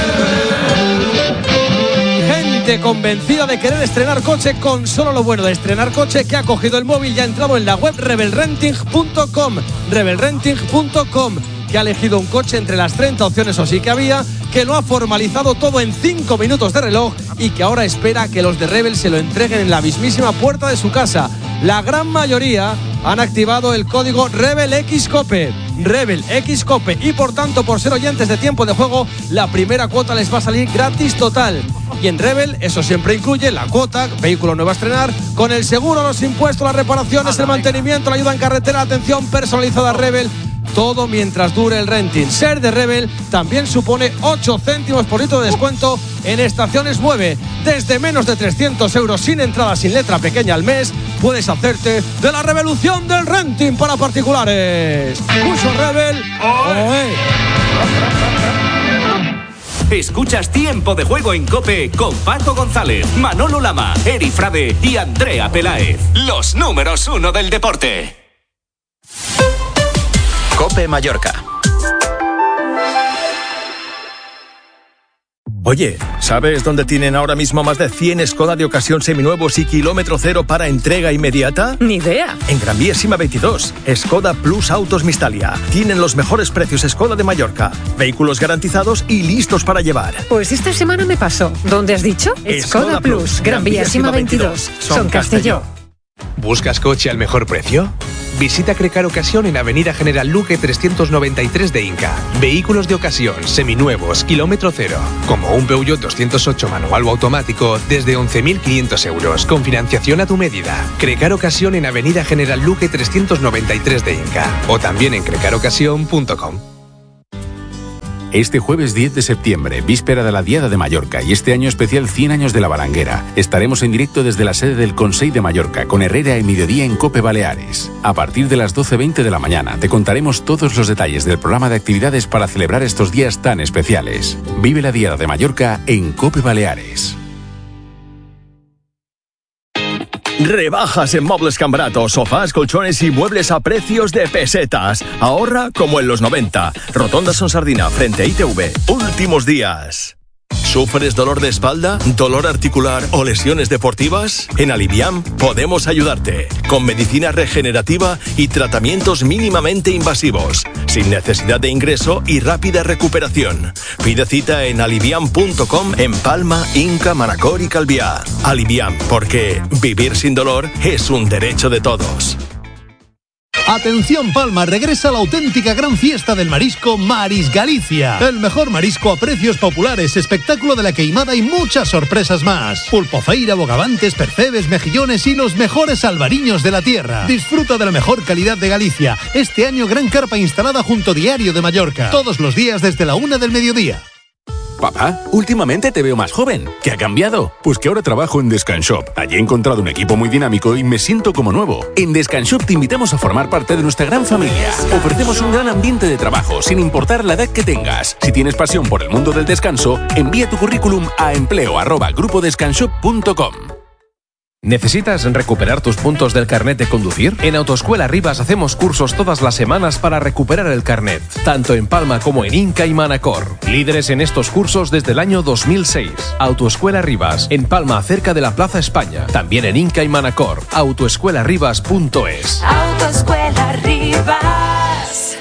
Gente convencida de querer estrenar coche con solo lo bueno de estrenar coche, que ha cogido el móvil y ha entrado en la web rebel renting punto com. rebel renting punto com, que ha elegido un coche entre las treinta opciones o sí que había, que lo ha formalizado todo en cinco minutos de reloj y que ahora espera que los de Rebel se lo entreguen en la mismísima puerta de su casa. La gran mayoría han activado el código RebelXCope, RebelXCope, y por tanto, por ser oyentes de Tiempo de Juego, la primera cuota les va a salir gratis total. Y en Rebel eso siempre incluye la cuota, vehículo nuevo a estrenar, con el seguro, los impuestos, las reparaciones, el mantenimiento, la ayuda en carretera, la atención personalizada Rebel, todo mientras dure el renting. Ser de Rebel también supone ocho céntimos por litro de descuento en estaciones Mueve. Desde menos de trescientos euros sin entrada, sin letra pequeña al mes, puedes hacerte de la revolución del renting para particulares. Curso Rebel. ¡Oe! Escuchas Tiempo de Juego en COPE con Paco González, Manolo Lama, Eri Frade y Andrea Peláez. Los números uno del deporte. COPE Mallorca. Oye, ¿sabes dónde tienen ahora mismo más de cien Skoda de ocasión seminuevos y kilómetro cero para entrega inmediata? Ni idea. En Gran Vía Sima veintidós, Skoda Plus Autos Mistalia. Tienen los mejores precios Skoda de Mallorca. Vehículos garantizados y listos para llevar. Pues esta semana me pasó. ¿Dónde has dicho? Skoda Plus, Gran Vía Sima veintidós. Son Castelló. ¿Buscas coche al mejor precio? Visita Crecar Ocasión en Avenida General Luque trescientos noventa y tres de Inca. Vehículos de ocasión, seminuevos, kilómetro cero. Como un Peugeot doscientos ocho manual o automático desde once mil quinientos euros, con financiación a tu medida. Crecar Ocasión en Avenida General Luque trescientos noventa y tres de Inca. O también en crecar ocasión punto com. Este jueves diez de septiembre, víspera de la Diada de Mallorca y este año especial cien años de la Balanguera, estaremos en directo desde la sede del Consell de Mallorca con Herrera y Mediodía en COPE Baleares. A partir de las doce veinte de la mañana te contaremos todos los detalles del programa de actividades para celebrar estos días tan especiales. Vive la Diada de Mallorca en COPE Baleares. Rebajas en Muebles Cambarato, sofás, colchones y muebles a precios de pesetas. Ahorra como en los noventa. Rotonda Son Sardina, frente a I T V. Últimos días. ¿Sufres dolor de espalda, dolor articular o lesiones deportivas? En Aliviam podemos ayudarte. Con medicina regenerativa y tratamientos mínimamente invasivos. Sin necesidad de ingreso y rápida recuperación. Pide cita en aliviam punto com en Palma, Inca, Manacor y Calviá. Aliviam, porque vivir sin dolor es un derecho de todos. Atención Palma, regresa la auténtica gran fiesta del marisco Maris Galicia. El mejor marisco a precios populares, espectáculo de la queimada y muchas sorpresas más. Pulpofeira, bogavantes, percebes, mejillones y los mejores albariños de la tierra. Disfruta de la mejor calidad de Galicia. Este año gran carpa instalada junto Diario de Mallorca. Todos los días desde la una del mediodía. Papá, últimamente te veo más joven. ¿Qué ha cambiado? Pues que ahora trabajo en Descanshop. Allí he encontrado un equipo muy dinámico y me siento como nuevo. En Descanshop te invitamos a formar parte de nuestra gran familia. Ofrecemos un gran ambiente de trabajo, sin importar la edad que tengas. Si tienes pasión por el mundo del descanso, envía tu currículum a empleo arroba grupo descansshop punto com. ¿Necesitas recuperar tus puntos del carnet de conducir? En Autoescuela Rivas hacemos cursos todas las semanas para recuperar el carnet, tanto en Palma como en Inca y Manacor. Líderes en estos cursos desde el año dos mil seis. Autoescuela Rivas, en Palma, cerca de la Plaza España. También en Inca y Manacor. autoescuela rivas punto es. Autoescuela Rivas.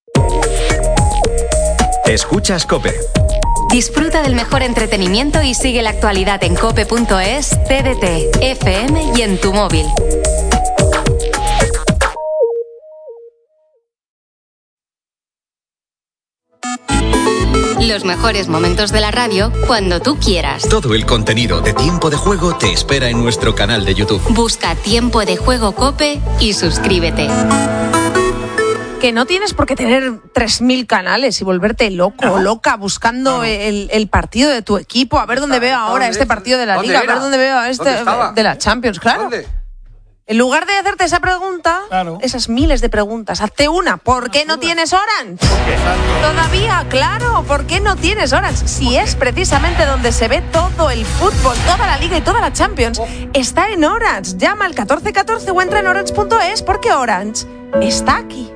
Escuchas COPE. Disfruta del mejor entretenimiento y sigue la actualidad en cope punto es, T D T, F M y en tu móvil. Los mejores momentos de la radio cuando tú quieras. Todo el contenido de Tiempo de Juego te espera en nuestro canal de YouTube. Busca Tiempo de Juego COPE y suscríbete. Que no tienes por qué tener tres mil canales y volverte loco o loca buscando no, no. El, el partido de tu equipo, a ver dónde veo ahora este partido de la Liga, a ver dónde veo este de la Champions, claro. ¿Dónde? En lugar de hacerte esa pregunta, claro. esas miles de preguntas, hazte una. ¿Por qué no tienes Orange? Todavía, claro, ¿por qué no tienes Orange? Si es precisamente donde se ve todo el fútbol, toda la Liga y toda la Champions, está en Orange. Llama al catorce catorce o entra en orange punto es porque Orange está aquí.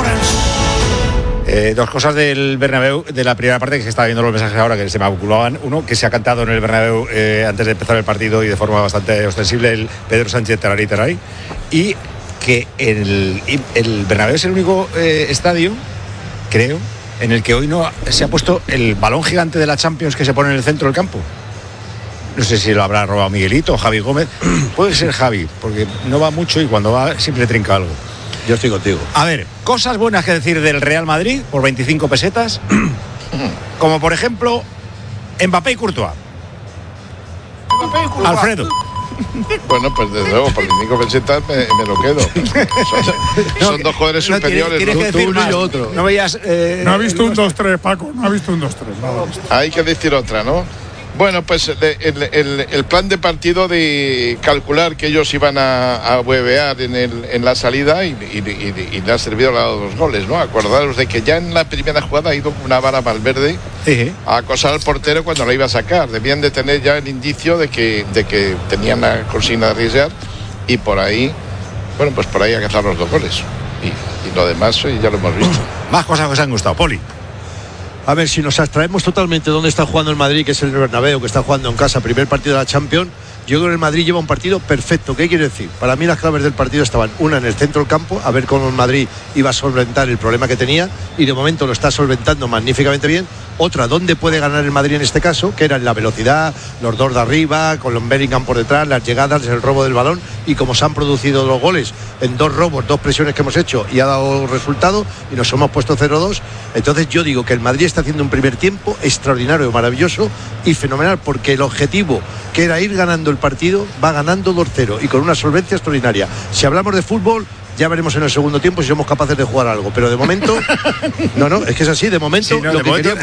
Eh, dos cosas del Bernabéu, de la primera parte, que se está viendo los mensajes ahora que se me acumulaban. Uno, que se ha cantado en el Bernabéu eh, antes de empezar el partido y de forma bastante ostensible el Pedro Sánchez Tararí Tararí. Y que el, el Bernabéu es el único eh, estadio, creo, en el que hoy no se ha puesto el balón gigante de la Champions que se pone en el centro del campo. No sé si lo habrá robado Miguelito o Javi Gómez. Puede ser Javi, porque no va mucho y cuando va siempre trinca algo. Yo estoy contigo. A ver, cosas buenas que decir del Real Madrid por veinticinco pesetas. Como por ejemplo, Mbappé y Courtois. Mbappé y Courtois. Alfredo. Bueno, pues desde luego, por Nico Pesetas me, me lo quedo. Son, No, son dos jugadores no, superiores. tienes, tienes ¿no? que decir Tú uno más. y otro. No veías. Eh, No ha visto un dos tres, Paco. No ha visto un dos tres. No, Hay que decir otra, ¿no? Bueno, pues el, el, el plan de partido de calcular que ellos iban a, a huevear en, el, en la salida y, y, y, y le ha servido a los dos goles, ¿no? Acordaros de que ya en la primera jugada ha ido una vara Valverde sí. a acosar al portero cuando la iba a sacar. Debían de tener ya el indicio de que, de que tenían la consigna de arriesgar y por ahí, bueno, pues por ahí a cazar los dos goles. Y, y lo demás ya lo hemos visto. Más cosas que os han gustado, Poli. A ver, si nos abstraemos totalmente de dónde está jugando el Madrid, que es el Bernabéu, que está jugando en casa, primer partido de la Champions, yo creo que el Madrid lleva un partido perfecto. ¿Qué quiere decir? Para mí las claves del partido estaban, una en el centro del campo, a ver cómo el Madrid iba a solventar el problema que tenía, y de momento lo está solventando magníficamente bien. Otra, ¿dónde puede ganar el Madrid en este caso? Que era en la velocidad, los dos de arriba, con los Bellingham por detrás, las llegadas, el robo del balón, y como se han producido los goles en dos robos, dos presiones que hemos hecho y ha dado resultado y nos hemos puesto cero dos. Entonces yo digo que el Madrid está haciendo un primer tiempo extraordinario, maravilloso y fenomenal, porque el objetivo, que era ir ganando el partido, va ganando dos cero y con una solvencia extraordinaria. Si hablamos de fútbol, ya veremos en el segundo tiempo si somos capaces de jugar algo, pero de momento no, no, es que es así, de momento, sí, no, lo de que momento queríamos